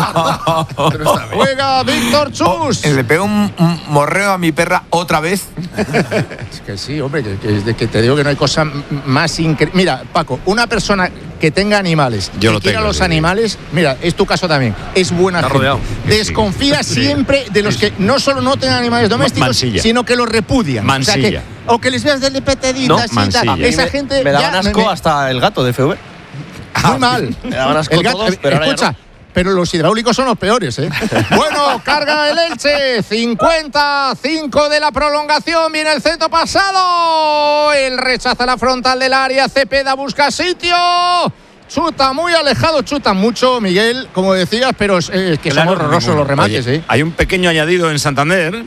juega Víctor Chus. Le pego un morreo a mi perra otra vez. Es que sí, hombre, que te digo que no hay cosa más increíble. Mira, Paco, una persona que tenga animales, que quiera los animales, mira, es tu caso también, es buena gente. Rodeado. Desconfía siempre de los que no solo no tengan animales domésticos, sino que los repudian. Mansilla. O que les veas de petaditas y tal. Esa gente me daban asco hasta el gato de FV. Muy mal. Me daban asco todos, pero ahora escucha, pero los hidráulicos son los peores, ¿eh? Bueno, carga el Elche. 55 de la prolongación. Viene el centro pasado. El rechaza la frontal del área. Cepeda busca sitio. Chuta muy alejado, chuta mucho, Miguel, como decías, pero es que son horrorosos los remates. Oye, hay un pequeño añadido en Santander.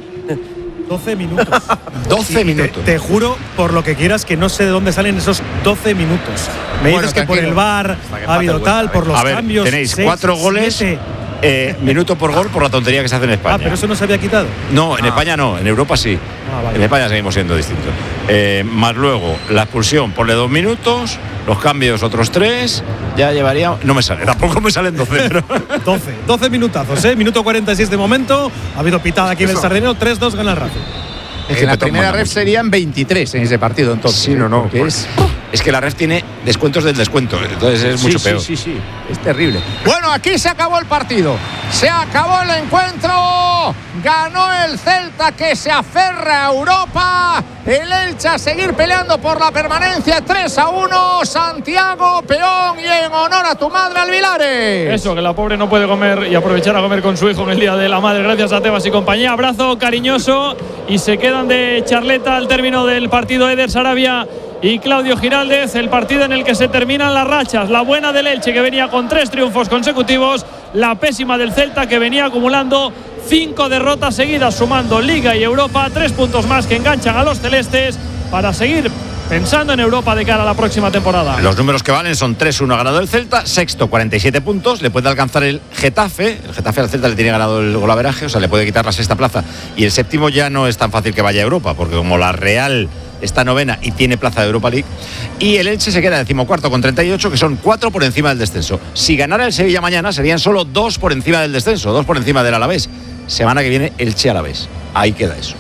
12 minutos. 12 minutos. Te juro, por lo que quieras, que no sé de dónde salen esos 12 minutos. Me dices que por el VAR ha habido tal, por los cambios. Tenéis 4 goles, minuto por gol, por la tontería que se hace en España. Pero eso no se había quitado. No, en España no, en Europa sí. Vale. En España seguimos siendo distintos. Más luego, la expulsión, ponle 2 minutos, los cambios otros 3, ya llevaría. No me sale, tampoco me salen 12. Pero 12 minutazos, Minuto 46 de momento. Ha habido pitada aquí en el Sardinero, 3-2 gana el Racing. Es que la primera ref serían 23 en ese partido, entonces. Sí, no. Es que la ref tiene descuentos del descuento, entonces es mucho peor. Sí, es terrible. Bueno, aquí se acabó el partido. Se acabó el encuentro. Ganó el Celta, que se aferra a Europa. El Elche a seguir peleando por la permanencia. 3-1. Santiago Peón, y en honor a tu madre, Alvilares. Eso, que la pobre no puede comer y aprovechar a comer con su hijo en el Día de la Madre. Gracias a Tebas y compañía. Abrazo cariñoso. Y se quedan de charleta al término del partido Eder Sarabia y Claudio Giraldez, el partido en el que se terminan las rachas. La buena del Elche, que venía con 3 triunfos consecutivos, la pésima del Celta, que venía acumulando 5 derrotas seguidas, sumando Liga y Europa. 3 puntos más que enganchan a los celestes para seguir pensando en Europa de cara a la próxima temporada. Los números que valen son 3-1 ha ganado el Celta, sexto 47 puntos, le puede alcanzar el Getafe. El Getafe al Celta le tiene ganado el golaveraje, o sea, le puede quitar la sexta plaza. Y el séptimo ya no es tan fácil que vaya a Europa, porque como la Real está novena y tiene plaza de Europa League. Y el Elche se queda decimocuarto con 38, que son 4 por encima del descenso. Si ganara el Sevilla mañana, serían solo 2 por encima del descenso, 2 por encima del Alavés. Semana que viene, Elche Alavés. Ahí queda eso.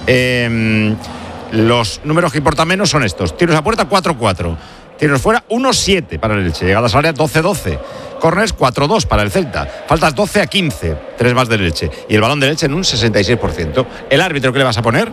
Los números que importan menos son estos. Tiros a puerta, 4-4. Tiros fuera, 1-7 para el Elche. Llegadas al área, 12-12. Corners, 4-2 para el Celta. Faltas 12-15. 3 más del Elche. Y el balón del Elche en un 66%. ¿El árbitro qué le vas a poner?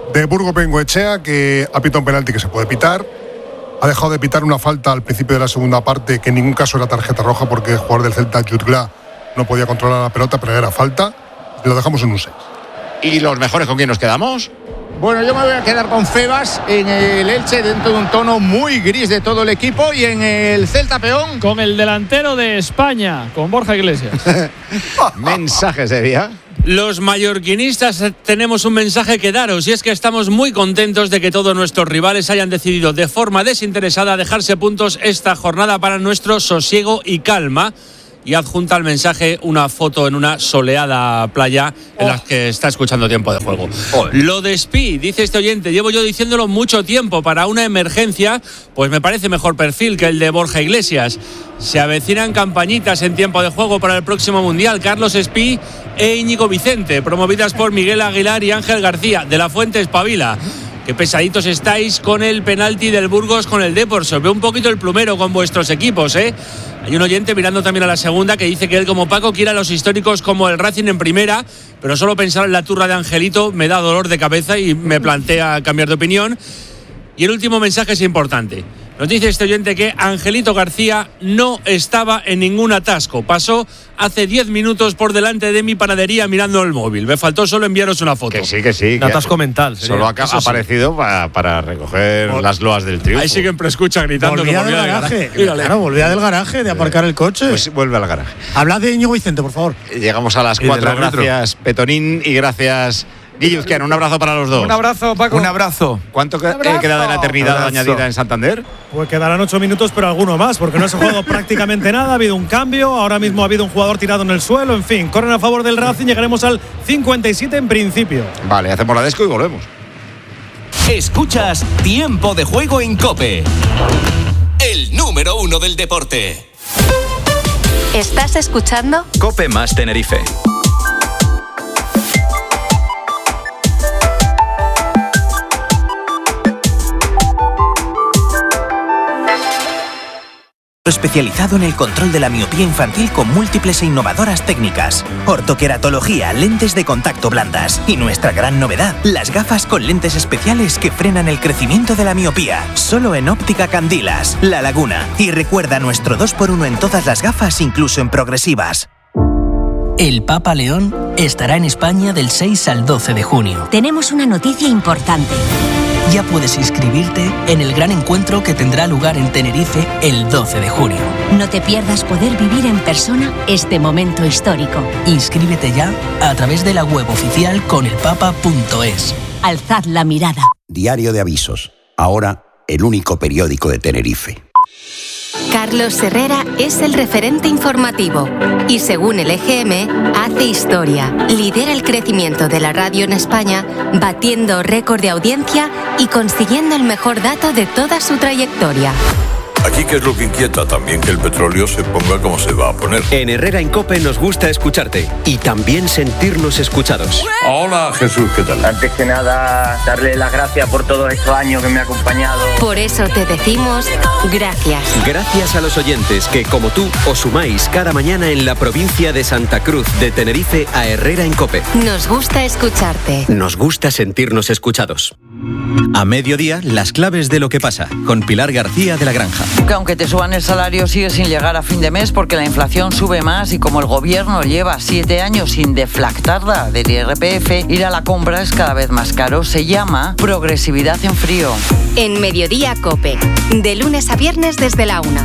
de Burgos Bengoechea, que ha pitado un penalti que se puede pitar. Ha dejado de pitar una falta al principio de la segunda parte, que en ningún caso era tarjeta roja, porque el jugador del Celta, Jutgla, no podía controlar la pelota, pero era falta. Y lo dejamos en un 6. ¿Y los mejores con quién nos quedamos? Bueno, yo me voy a quedar con Febas en el Elche, dentro de un tono muy gris de todo el equipo, y en el Celta Peón con el delantero de España, con Borja Iglesias. Mensajes de día. Los mallorquinistas tenemos un mensaje que daros, y es que estamos muy contentos de que todos nuestros rivales hayan decidido de forma desinteresada dejarse puntos esta jornada para nuestro sosiego y calma. Y adjunta al mensaje una foto en una soleada playa en la que está escuchando Tiempo de Juego. Lo de Spi, dice este oyente, llevo yo diciéndolo mucho tiempo, para una emergencia, pues me parece mejor perfil que el de Borja Iglesias. Se avecinan campañitas en Tiempo de Juego para el próximo Mundial. Carlos Spi e Íñigo Vicente, promovidas por Miguel Aguilar y Ángel García, de la Fuente Espabila. Qué pesaditos estáis con el penalti del Burgos con el Depor. Se ve un poquito el plumero con vuestros equipos, ¿eh? Hay un oyente mirando también a la segunda que dice que él, como Paco, quiere a los históricos como el Racing en primera, pero solo pensar en la turra de Angelito me da dolor de cabeza y me plantea cambiar de opinión. Y el último mensaje es importante. Nos dice este oyente que Angelito García no estaba en ningún atasco. Pasó hace 10 minutos por delante de mi panadería mirando el móvil. Me faltó solo enviaros una foto. Que sí. Un atasco mental. Solo ha aparecido para recoger las loas del triunfo. Ahí siguen preescucha gritando. Volvía del garaje. Claro, volvía del garaje de aparcar el coche. Pues vuelve al garaje. Hablad de Íñigo Vicente, por favor. Llegamos a las 4. Gracias, Petonín, y gracias, Guilluzquiano. Un abrazo para los dos. Un abrazo, Paco. Un abrazo. ¿Cuánto queda de la eternidad añadida en Santander? Pues quedarán 8 minutos, pero alguno más, porque no se ha jugado prácticamente nada. Ha habido un cambio, ahora mismo ha habido un jugador tirado en el suelo. En fin, corren a favor del Racing. Llegaremos al 57 en principio. Vale, hacemos la desco y volvemos. Escuchas Tiempo de Juego en COPE, el número 1 del deporte. ¿Estás escuchando? COPE más Tenerife. Especializado en el control de la miopía infantil con múltiples e innovadoras técnicas. Ortoqueratología, lentes de contacto blandas. Y nuestra gran novedad, las gafas con lentes especiales que frenan el crecimiento de la miopía. Solo en Óptica Candilas, La Laguna. Y recuerda nuestro 2x1 en todas las gafas, incluso en progresivas. El Papa León estará en España del 6 al 12 de junio. Tenemos una noticia importante. Ya puedes inscribirte en el gran encuentro que tendrá lugar en Tenerife el 12 de junio. No te pierdas poder vivir en persona este momento histórico. Inscríbete ya a través de la web oficial conelpapa.es. Alzad la mirada. Diario de Avisos. Ahora, el único periódico de Tenerife. Carlos Herrera es el referente informativo y, según el EGM, hace historia. Lidera el crecimiento de la radio en España, batiendo récord de audiencia y consiguiendo el mejor dato de toda su trayectoria. Aquí, ¿qué es lo que inquieta? También que el petróleo se ponga como se va a poner. En Herrera en COPE nos gusta escucharte y también sentirnos escuchados. Hola, Jesús, ¿qué tal? Antes que nada, darle las gracias por todos estos años que me ha acompañado. Por eso te decimos gracias. Gracias a los oyentes que, como tú, os sumáis cada mañana en la provincia de Santa Cruz de Tenerife a Herrera en COPE. Nos gusta escucharte. Nos gusta sentirnos escuchados. A mediodía, las claves de lo que pasa, con Pilar García de La Granja. Que aunque te suban el salario, sigue sin llegar a fin de mes porque la inflación sube más y como el gobierno lleva 7 años sin deflactarla del IRPF, ir a la compra es cada vez más caro. Se llama progresividad en frío. En Mediodía COPE, de lunes a viernes desde la 1.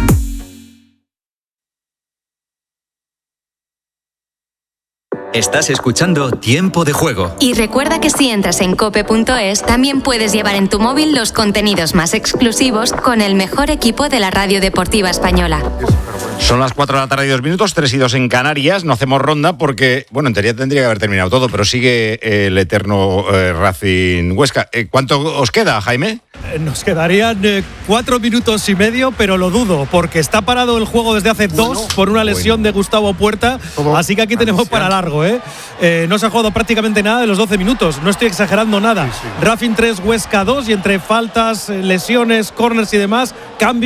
Estás escuchando Tiempo de Juego. Y recuerda que si entras en cope.es, también puedes llevar en tu móvil los contenidos más exclusivos con el mejor equipo de la radio deportiva española. Son las 4 de la tarde y 2 minutos, 3 y 2 en Canarias. No hacemos ronda porque, bueno, en teoría tendría que haber terminado todo, pero sigue el eterno Racing Huesca. ¿Cuánto os queda, Jaime? Nos quedarían 4 minutos y medio, pero lo dudo, porque está parado el juego desde hace 2 por una lesión de Gustavo Puerta, así que aquí tenemos para largo, ¿eh? No se ha jugado prácticamente nada de los 12 minutos, no estoy exagerando nada. Racing 3, Huesca 2, y entre faltas, lesiones, córners y demás, cambios,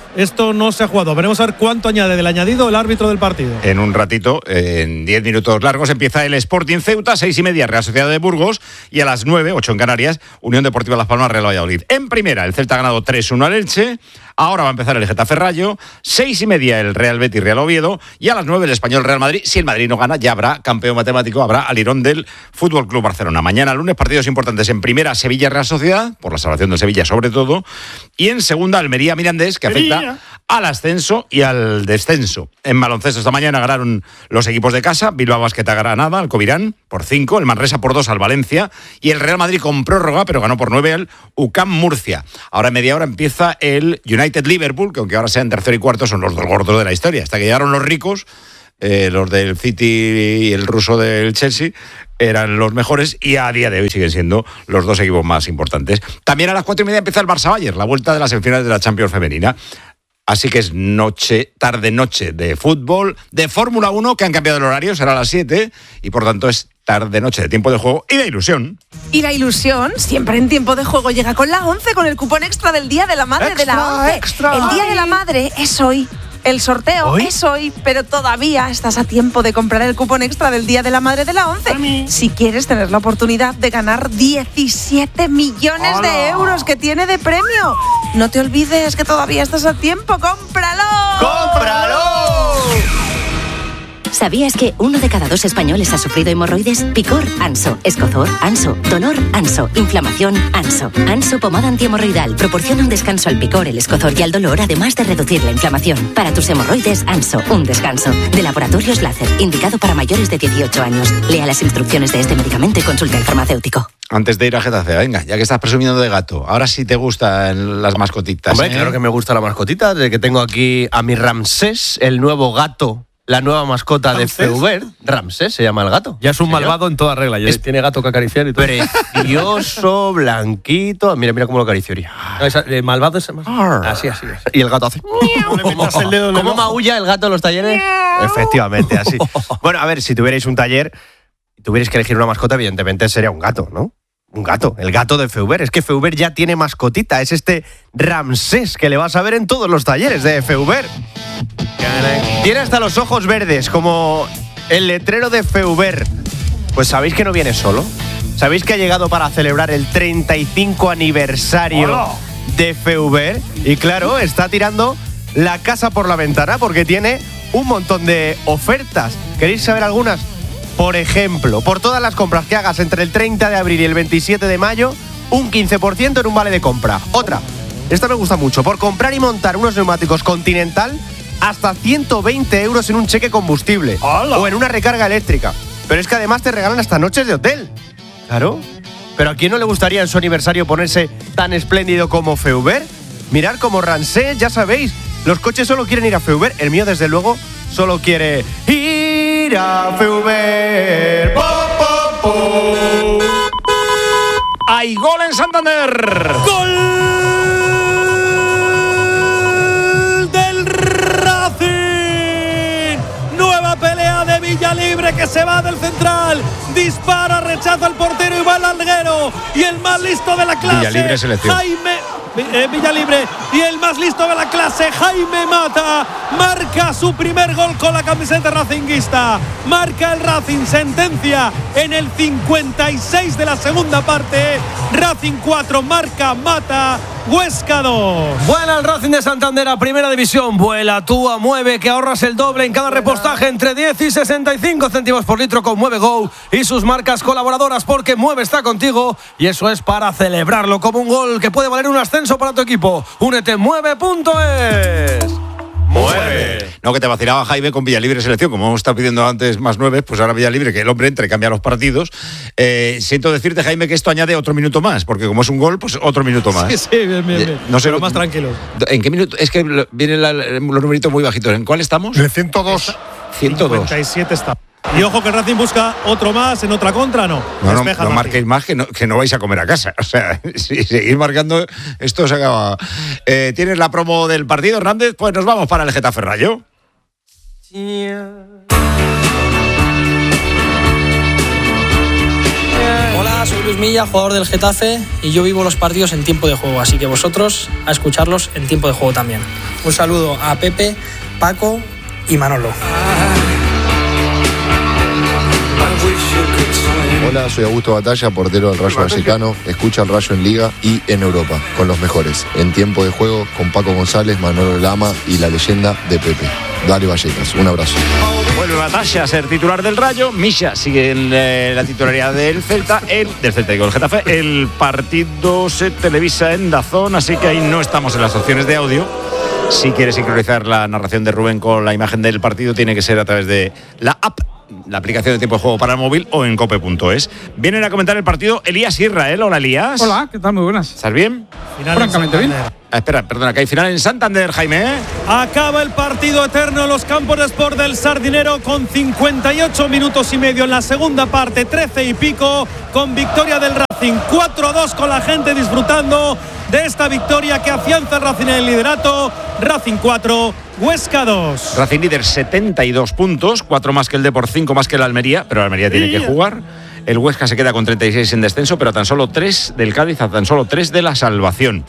esto no se ha jugado. Veremos a ver cuánto añade del añadido el árbitro del partido. En un ratito, en 10 minutos largos, empieza el Sporting Ceuta, 6:30, Real Sociedad de Burgos, y a las 9, 8 en Canarias, Unión Deportiva Las Palmas, Real Valladolid. En primera, el Celta ha ganado 3-1 al Elche. Ahora va a empezar el Getafe Rayo, 6:30 el Real Betis Real Oviedo, y a las 9 el Español Real Madrid. Si el Madrid no gana, ya habrá campeón matemático, habrá alirón del Fútbol Club Barcelona. Mañana lunes, partidos importantes. En primera, Sevilla Real Sociedad, por la salvación del Sevilla sobre todo, y en segunda, Almería Mirandés, que afecta al ascenso y al descenso. En baloncesto esta mañana ganaron los equipos de casa, Bilbao Basket a Granada, al Covirán por 5, el Manresa por 2 al Valencia, y el Real Madrid con prórroga, pero ganó por 9 al UCAM Murcia. Ahora en media hora empieza el United Liverpool, que aunque ahora sean tercero y cuarto, son los dos gordos de la historia. Hasta que llegaron los ricos, los del City y el ruso del Chelsea, eran los mejores, y a día de hoy siguen siendo los dos equipos más importantes. También a las 4:30 empieza el Barça-Bayern, la vuelta de las semifinales de la Champions femenina. Así que es tarde-noche de fútbol, de Fórmula 1, que han cambiado el horario, será a las 7, y por tanto es tarde-noche de tiempo de juego y de ilusión. Y la ilusión, siempre en tiempo de juego, llega con la 11, con el cupón extra del Día de la Madre de la 11. Extra. El Día de la Madre es hoy. El sorteo es hoy, pero todavía estás a tiempo de comprar el cupón extra del Día de la Madre de la 11. Si quieres tener la oportunidad de ganar 17 millones de euros que tiene de premio. No te olvides que todavía estás a tiempo. ¡Cómpralo! ¡Cómpralo! ¿Sabías que 1 de cada 2 españoles ha sufrido hemorroides? Picor, Anso. Escozor, Anso. Dolor, Anso. Inflamación, Anso. Anso pomada antihemorroidal proporciona un descanso al picor, el escozor y al dolor, además de reducir la inflamación. Para tus hemorroides, Anso. Un descanso. De Laboratorios Láser, indicado para mayores de 18 años. Lea las instrucciones de este medicamento y consulte al farmacéutico. Antes de ir a Getafe, venga, ya que estás presumiendo de gato, ahora sí te gustan las mascotitas. Hombre, claro que me gusta la mascotita, de que tengo aquí a mi Ramsés, el nuevo gato. La nueva mascota de Feubert, Ramsés se llama el gato. Ya es un malvado en toda regla. Ya tiene gato que acariciar y todo. Precioso, blanquito. Mira cómo lo acaricio. El malvado es más. Así. Y el gato hace. ¿Cómo maulla el gato en los talleres? Efectivamente, así. Bueno, a ver, si tuvierais un taller y tuvierais que elegir una mascota, evidentemente sería un gato, ¿no? Un gato, el gato de Feubert. Es que Feubert ya tiene mascotita. Es este Ramsés que le vas a ver en todos los talleres de Feubert. Tiene hasta los ojos verdes, como el letrero de Feubert. Pues sabéis que no viene solo. Sabéis que ha llegado para celebrar el 35 aniversario de Feubert. Y claro, está tirando la casa por la ventana porque tiene un montón de ofertas. ¿Queréis saber algunas? Por ejemplo, por todas las compras que hagas entre el 30 de abril y el 27 de mayo, un 15% en un vale de compra. Otra, esta me gusta mucho, por comprar y montar unos neumáticos Continental, hasta 120 euros en un cheque combustible. ¡Hala! O en una recarga eléctrica. Pero es que además te regalan hasta noches de hotel. Claro. Pero ¿a quién no le gustaría en su aniversario ponerse tan espléndido como Feubert? Mirar como Ramsés, ya sabéis, los coches solo quieren ir a Feubert. El mío, desde luego, solo quiere ir a Feubert. ¡Po, po, po! ¡Hay gol en Santander! ¡Gol! Villalibre, que se va del central, dispara, rechaza al portero y va al larguero, y el más listo de la clase, Villalibre, selección. Villalibre, y el más listo de la clase, Jaime Mata, marca su primer gol con la camiseta racinguista, marca el Racing, sentencia en el 56 de la segunda parte, Racing 4, marca Mata, Huesca 2. Vuela el Racing de Santander a Primera División. Vuela tú a Mueve, que ahorras el doble en cada repostaje entre 10 y 65 céntimos por litro con Mueve Go y sus marcas colaboradoras, porque Mueve está contigo y eso es para celebrarlo como un gol que puede valer un ascenso para tu equipo. Únete en Mueve.es. ¡Mueve! No, que te vacilaba Jaime con Villalibre selección. Como hemos estado pidiendo antes más 9, pues ahora Villalibre, que el hombre entra y cambia los partidos. Siento decirte, Jaime, que esto añade otro minuto más, porque como es un gol, pues otro minuto más. Sí, bien. No sé, pero más tranquilos. ¿En qué minuto? Es que vienen los numeritos muy bajitos. ¿En cuál estamos? En el 102. 102. 57 está. Y ojo que el Racing busca otro más en otra contra, ¿no? No marquéis más, que no vais a comer a casa. O sea, si seguís marcando, esto se acaba. ¿Tienes la promo del partido, Hernández? Pues nos vamos para el Getafe Rayo. Hola, soy Luis Milla, jugador del Getafe, y yo vivo los partidos en tiempo de juego, así que vosotros a escucharlos en tiempo de juego también. Un saludo a Pepe, Paco y Manolo. Hola, soy Augusto Batalla, portero del Rayo Vallecano. Escucha el Rayo en Liga y en Europa, con los mejores. En tiempo de juego, con Paco González, Manolo Lama y la leyenda de Pepe. Dale Vallecas, un abrazo. Vuelve Batalla a ser titular del Rayo. Misha sigue en la titularidad del Celta. El Getafe. El partido se televisa en DAZN, así que ahí no estamos en las opciones de audio. Si quieres sincronizar la narración de Rubén con la imagen del partido, tiene que ser a través de la app, la aplicación de tiempo de juego para el móvil o en cope.es. Vienen a comentar el partido Elías Israel. Hola, Elías. Hola, ¿qué tal? Muy buenas. ¿Estás bien? Francamente bien. Espera, perdona, que hay final en Santander, Jaime. Acaba el partido eterno en los campos de Sport del Sardinero con 58 minutos y medio en la segunda parte, 13 y pico, con victoria del Racing. 4-2 con la gente disfrutando de esta victoria que afianza el Racing en el liderato. Racing 4, Huesca 2. Racing líder 72 puntos, 4 más que el Depor, 5 más que el Almería, pero el Almería tiene que jugar. El Huesca se queda con 36 en descenso, pero a tan solo 3 del Cádiz, a tan solo 3 de la salvación.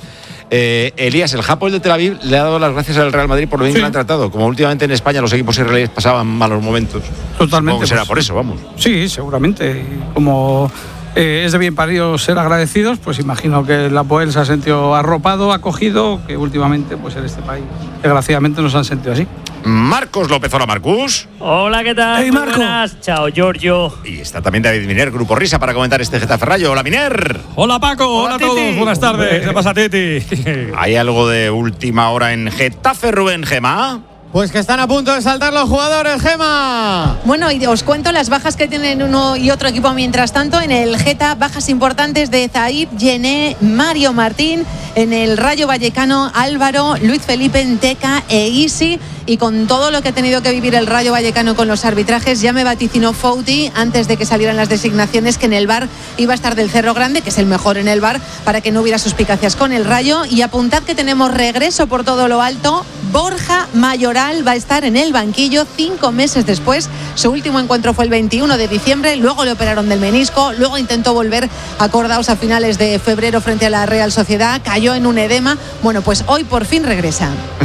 Elías, el Hapoel de Tel Aviv le ha dado las gracias al Real Madrid por lo bien que lo han tratado. Como últimamente en España los equipos israelíes pasaban malos momentos. Totalmente. Supongo que será por eso, vamos. Sí, seguramente. Como es de bien parido ser agradecidos, pues imagino que el Hapoel se ha sentido arropado, acogido, que últimamente pues en este país desgraciadamente nos han sentido así. Marcos López, hola Marcus. Hola, ¿qué tal? Hey, Marco. Buenas. Chao, Giorgio. Y está también David Miner, Grupo Risa, para comentar este Getafe Rayo. Hola, Miner. Hola, Paco. Hola a todos. Buenas tardes. ¿Qué pasa, Titi? ¿Hay algo de última hora en Getafe, Rubén Gemma? Pues que están a punto de saltar los jugadores, Gema. Bueno, y os cuento las bajas que tienen uno y otro equipo mientras tanto. En el Geta, bajas importantes de Zaid, Yené, Mario Martín. En el Rayo Vallecano, Álvaro, Luis Felipe, Nteca e Isi. Y con todo lo que ha tenido que vivir el Rayo Vallecano con los arbitrajes, ya me vaticinó Fouti antes de que salieran las designaciones que en el VAR iba a estar del Cerro Grande, que es el mejor en el VAR, para que no hubiera suspicacias con el Rayo. Y apuntad que tenemos regreso por todo lo alto. Borja Mayoral va a estar en el banquillo 5 meses después. Su último encuentro fue el 21 de diciembre, luego le operaron del menisco, luego intentó volver, acordaos, a finales de febrero frente a la Real Sociedad, cayó en un edema. Bueno, pues hoy por fin regresa.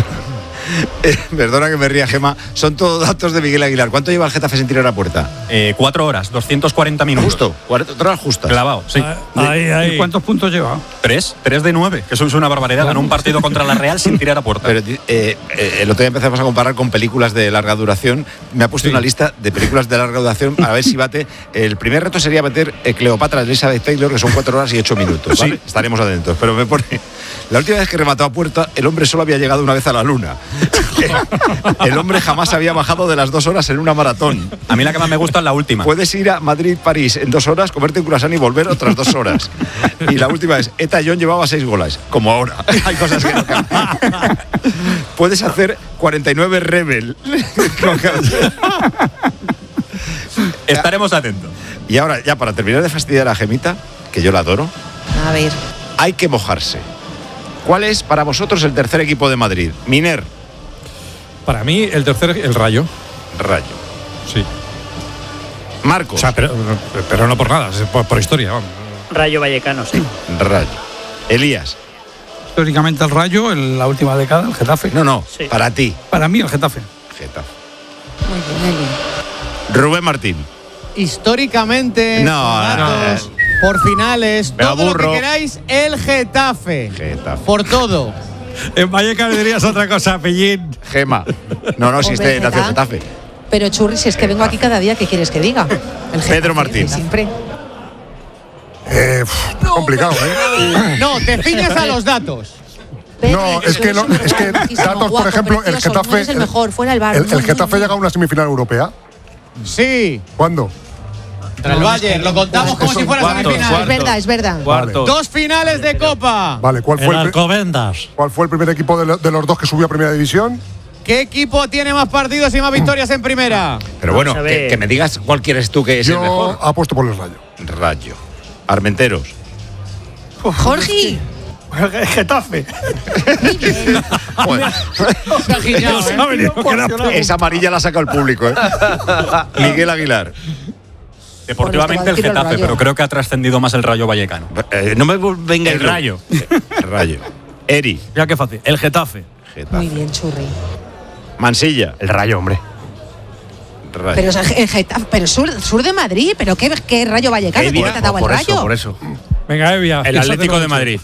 Perdona que me ría, Gema. Son todos datos de Miguel Aguilar. ¿Cuánto lleva el Getafe sin tirar a puerta? 4 horas, 240 minutos. Justo, 4 horas justas. Clavado, sí. ¿Y cuántos puntos lleva? 3 de 9, que eso es una barbaridad. Ganó un partido contra la Real sin tirar a puerta. Pero el otro día empezamos a comparar con películas de larga duración. Me ha puesto una lista de películas de larga duración a ver si bate. El primer reto sería meter Cleopatra de Elizabeth Taylor, que son 4 horas y 8 minutos. ¿Vale? Sí. Estaremos atentos. Pero me pone... La última vez que remató a puerta, el hombre solo había llegado una vez a la luna. El hombre jamás había bajado de las 2 horas en una maratón. A mí la que más me gusta es la última. Puedes ir a Madrid-París en 2 horas, comerte un croissant y volver otras 2 horas. Y la última es, Eta John llevaba 6 goles, como ahora. Hay cosas que no cambian. Puedes hacer 49 Rebel. Estaremos atentos. Y ahora, ya para terminar de fastidiar a Gemita, que yo la adoro. A ver. Hay que mojarse. ¿Cuál es para vosotros el tercer equipo de Madrid? Miner. Para mí, el Rayo. Rayo. Sí. Marcos. O sea, pero no por nada, por historia. Vamos. Rayo Vallecano, sí. Rayo. Elías. Históricamente el Rayo, en la última década, el Getafe. No, sí. Para ti. Para mí, el Getafe. Getafe. Muy bien, Eli. Rubén Martín. Históricamente, datos, por finales, todo lo que queráis, el Getafe. Por todo. En Vallecano dirías otra cosa, Pellín. Gema. No, existe nació Getafe. Pero Churri, si es que vengo aquí cada día, ¿qué quieres que diga? El Getafe, Pedro Martín. Siempre. Complicado, ¿eh? No, te ciñas a los datos. No, es que datos, por ejemplo, el Getafe. Es el mejor, fuera el VAR. El Getafe llega a una semifinal europea. Sí. ¿Cuándo? Contra el Bayern, lo contamos como si fuera semifinal. Es verdad. Vale. 2 finales de Copa. Vale, ¿cuál fue el primer equipo de los 2 que subió a Primera División? ¿Qué equipo tiene más partidos y más victorias en Primera? Pero bueno, que me digas cuál quieres tú que es el mejor. Yo apuesto por el Rayo. Rayo. Armenteros. Jorge. Getafe. Bueno. Esa amarilla la saca el público, ¿eh? Miguel Aguilar. Deportivamente el Getafe, pero creo que ha trascendido más el Rayo Vallecano. No me venga el Rayo. El Rayo. Eri. Mira qué fácil. El Getafe. Muy bien, Churri. Mansilla. El Rayo, hombre. Rayo. Pero el Getafe, pero sur de Madrid, pero qué Rayo Vallecano, ¿cómo te ha dado el Rayo? Por eso. Venga, Evia. El Atlético de Madrid.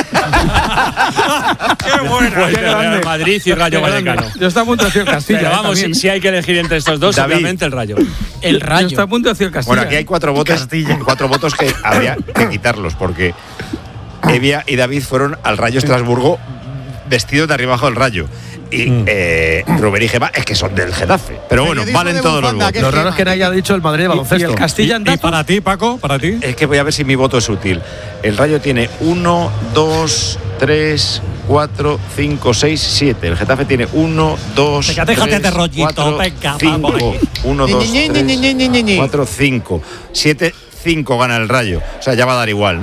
¡Qué buena! Pues el Real Madrid y Rayo Vallecano. Yo estoy a punto de decir el Castilla. Pero vamos, si hay que elegir entre estos dos, David. obviamente el Rayo. El Rayo. Yo estoy a punto de decir el Castilla. Bueno, aquí hay 4 votos que habría que quitarlos, porque Evia y David fueron al Rayo Estrasburgo vestidos de arriba abajo del Rayo. Y Rubén y Gemma es que son del Getafe. Pero bueno, valen todos los votos. Lo raro es que nadie haya dicho el Madrid de baloncesto. ¿Y el Castilla en ¿Y para ti, Paco? ¿Para ti? Es que voy a ver si mi voto es útil. El Rayo tiene 1, 2, 3, 4, 5, 6, 7. El Getafe tiene 1, 2, Venga, déjate 3, de rollito, 4, venga, 5. vamos. 1, 2, 3, 4, 5. 7, 5 gana el Rayo. O sea, ya va a dar igual, ¿no?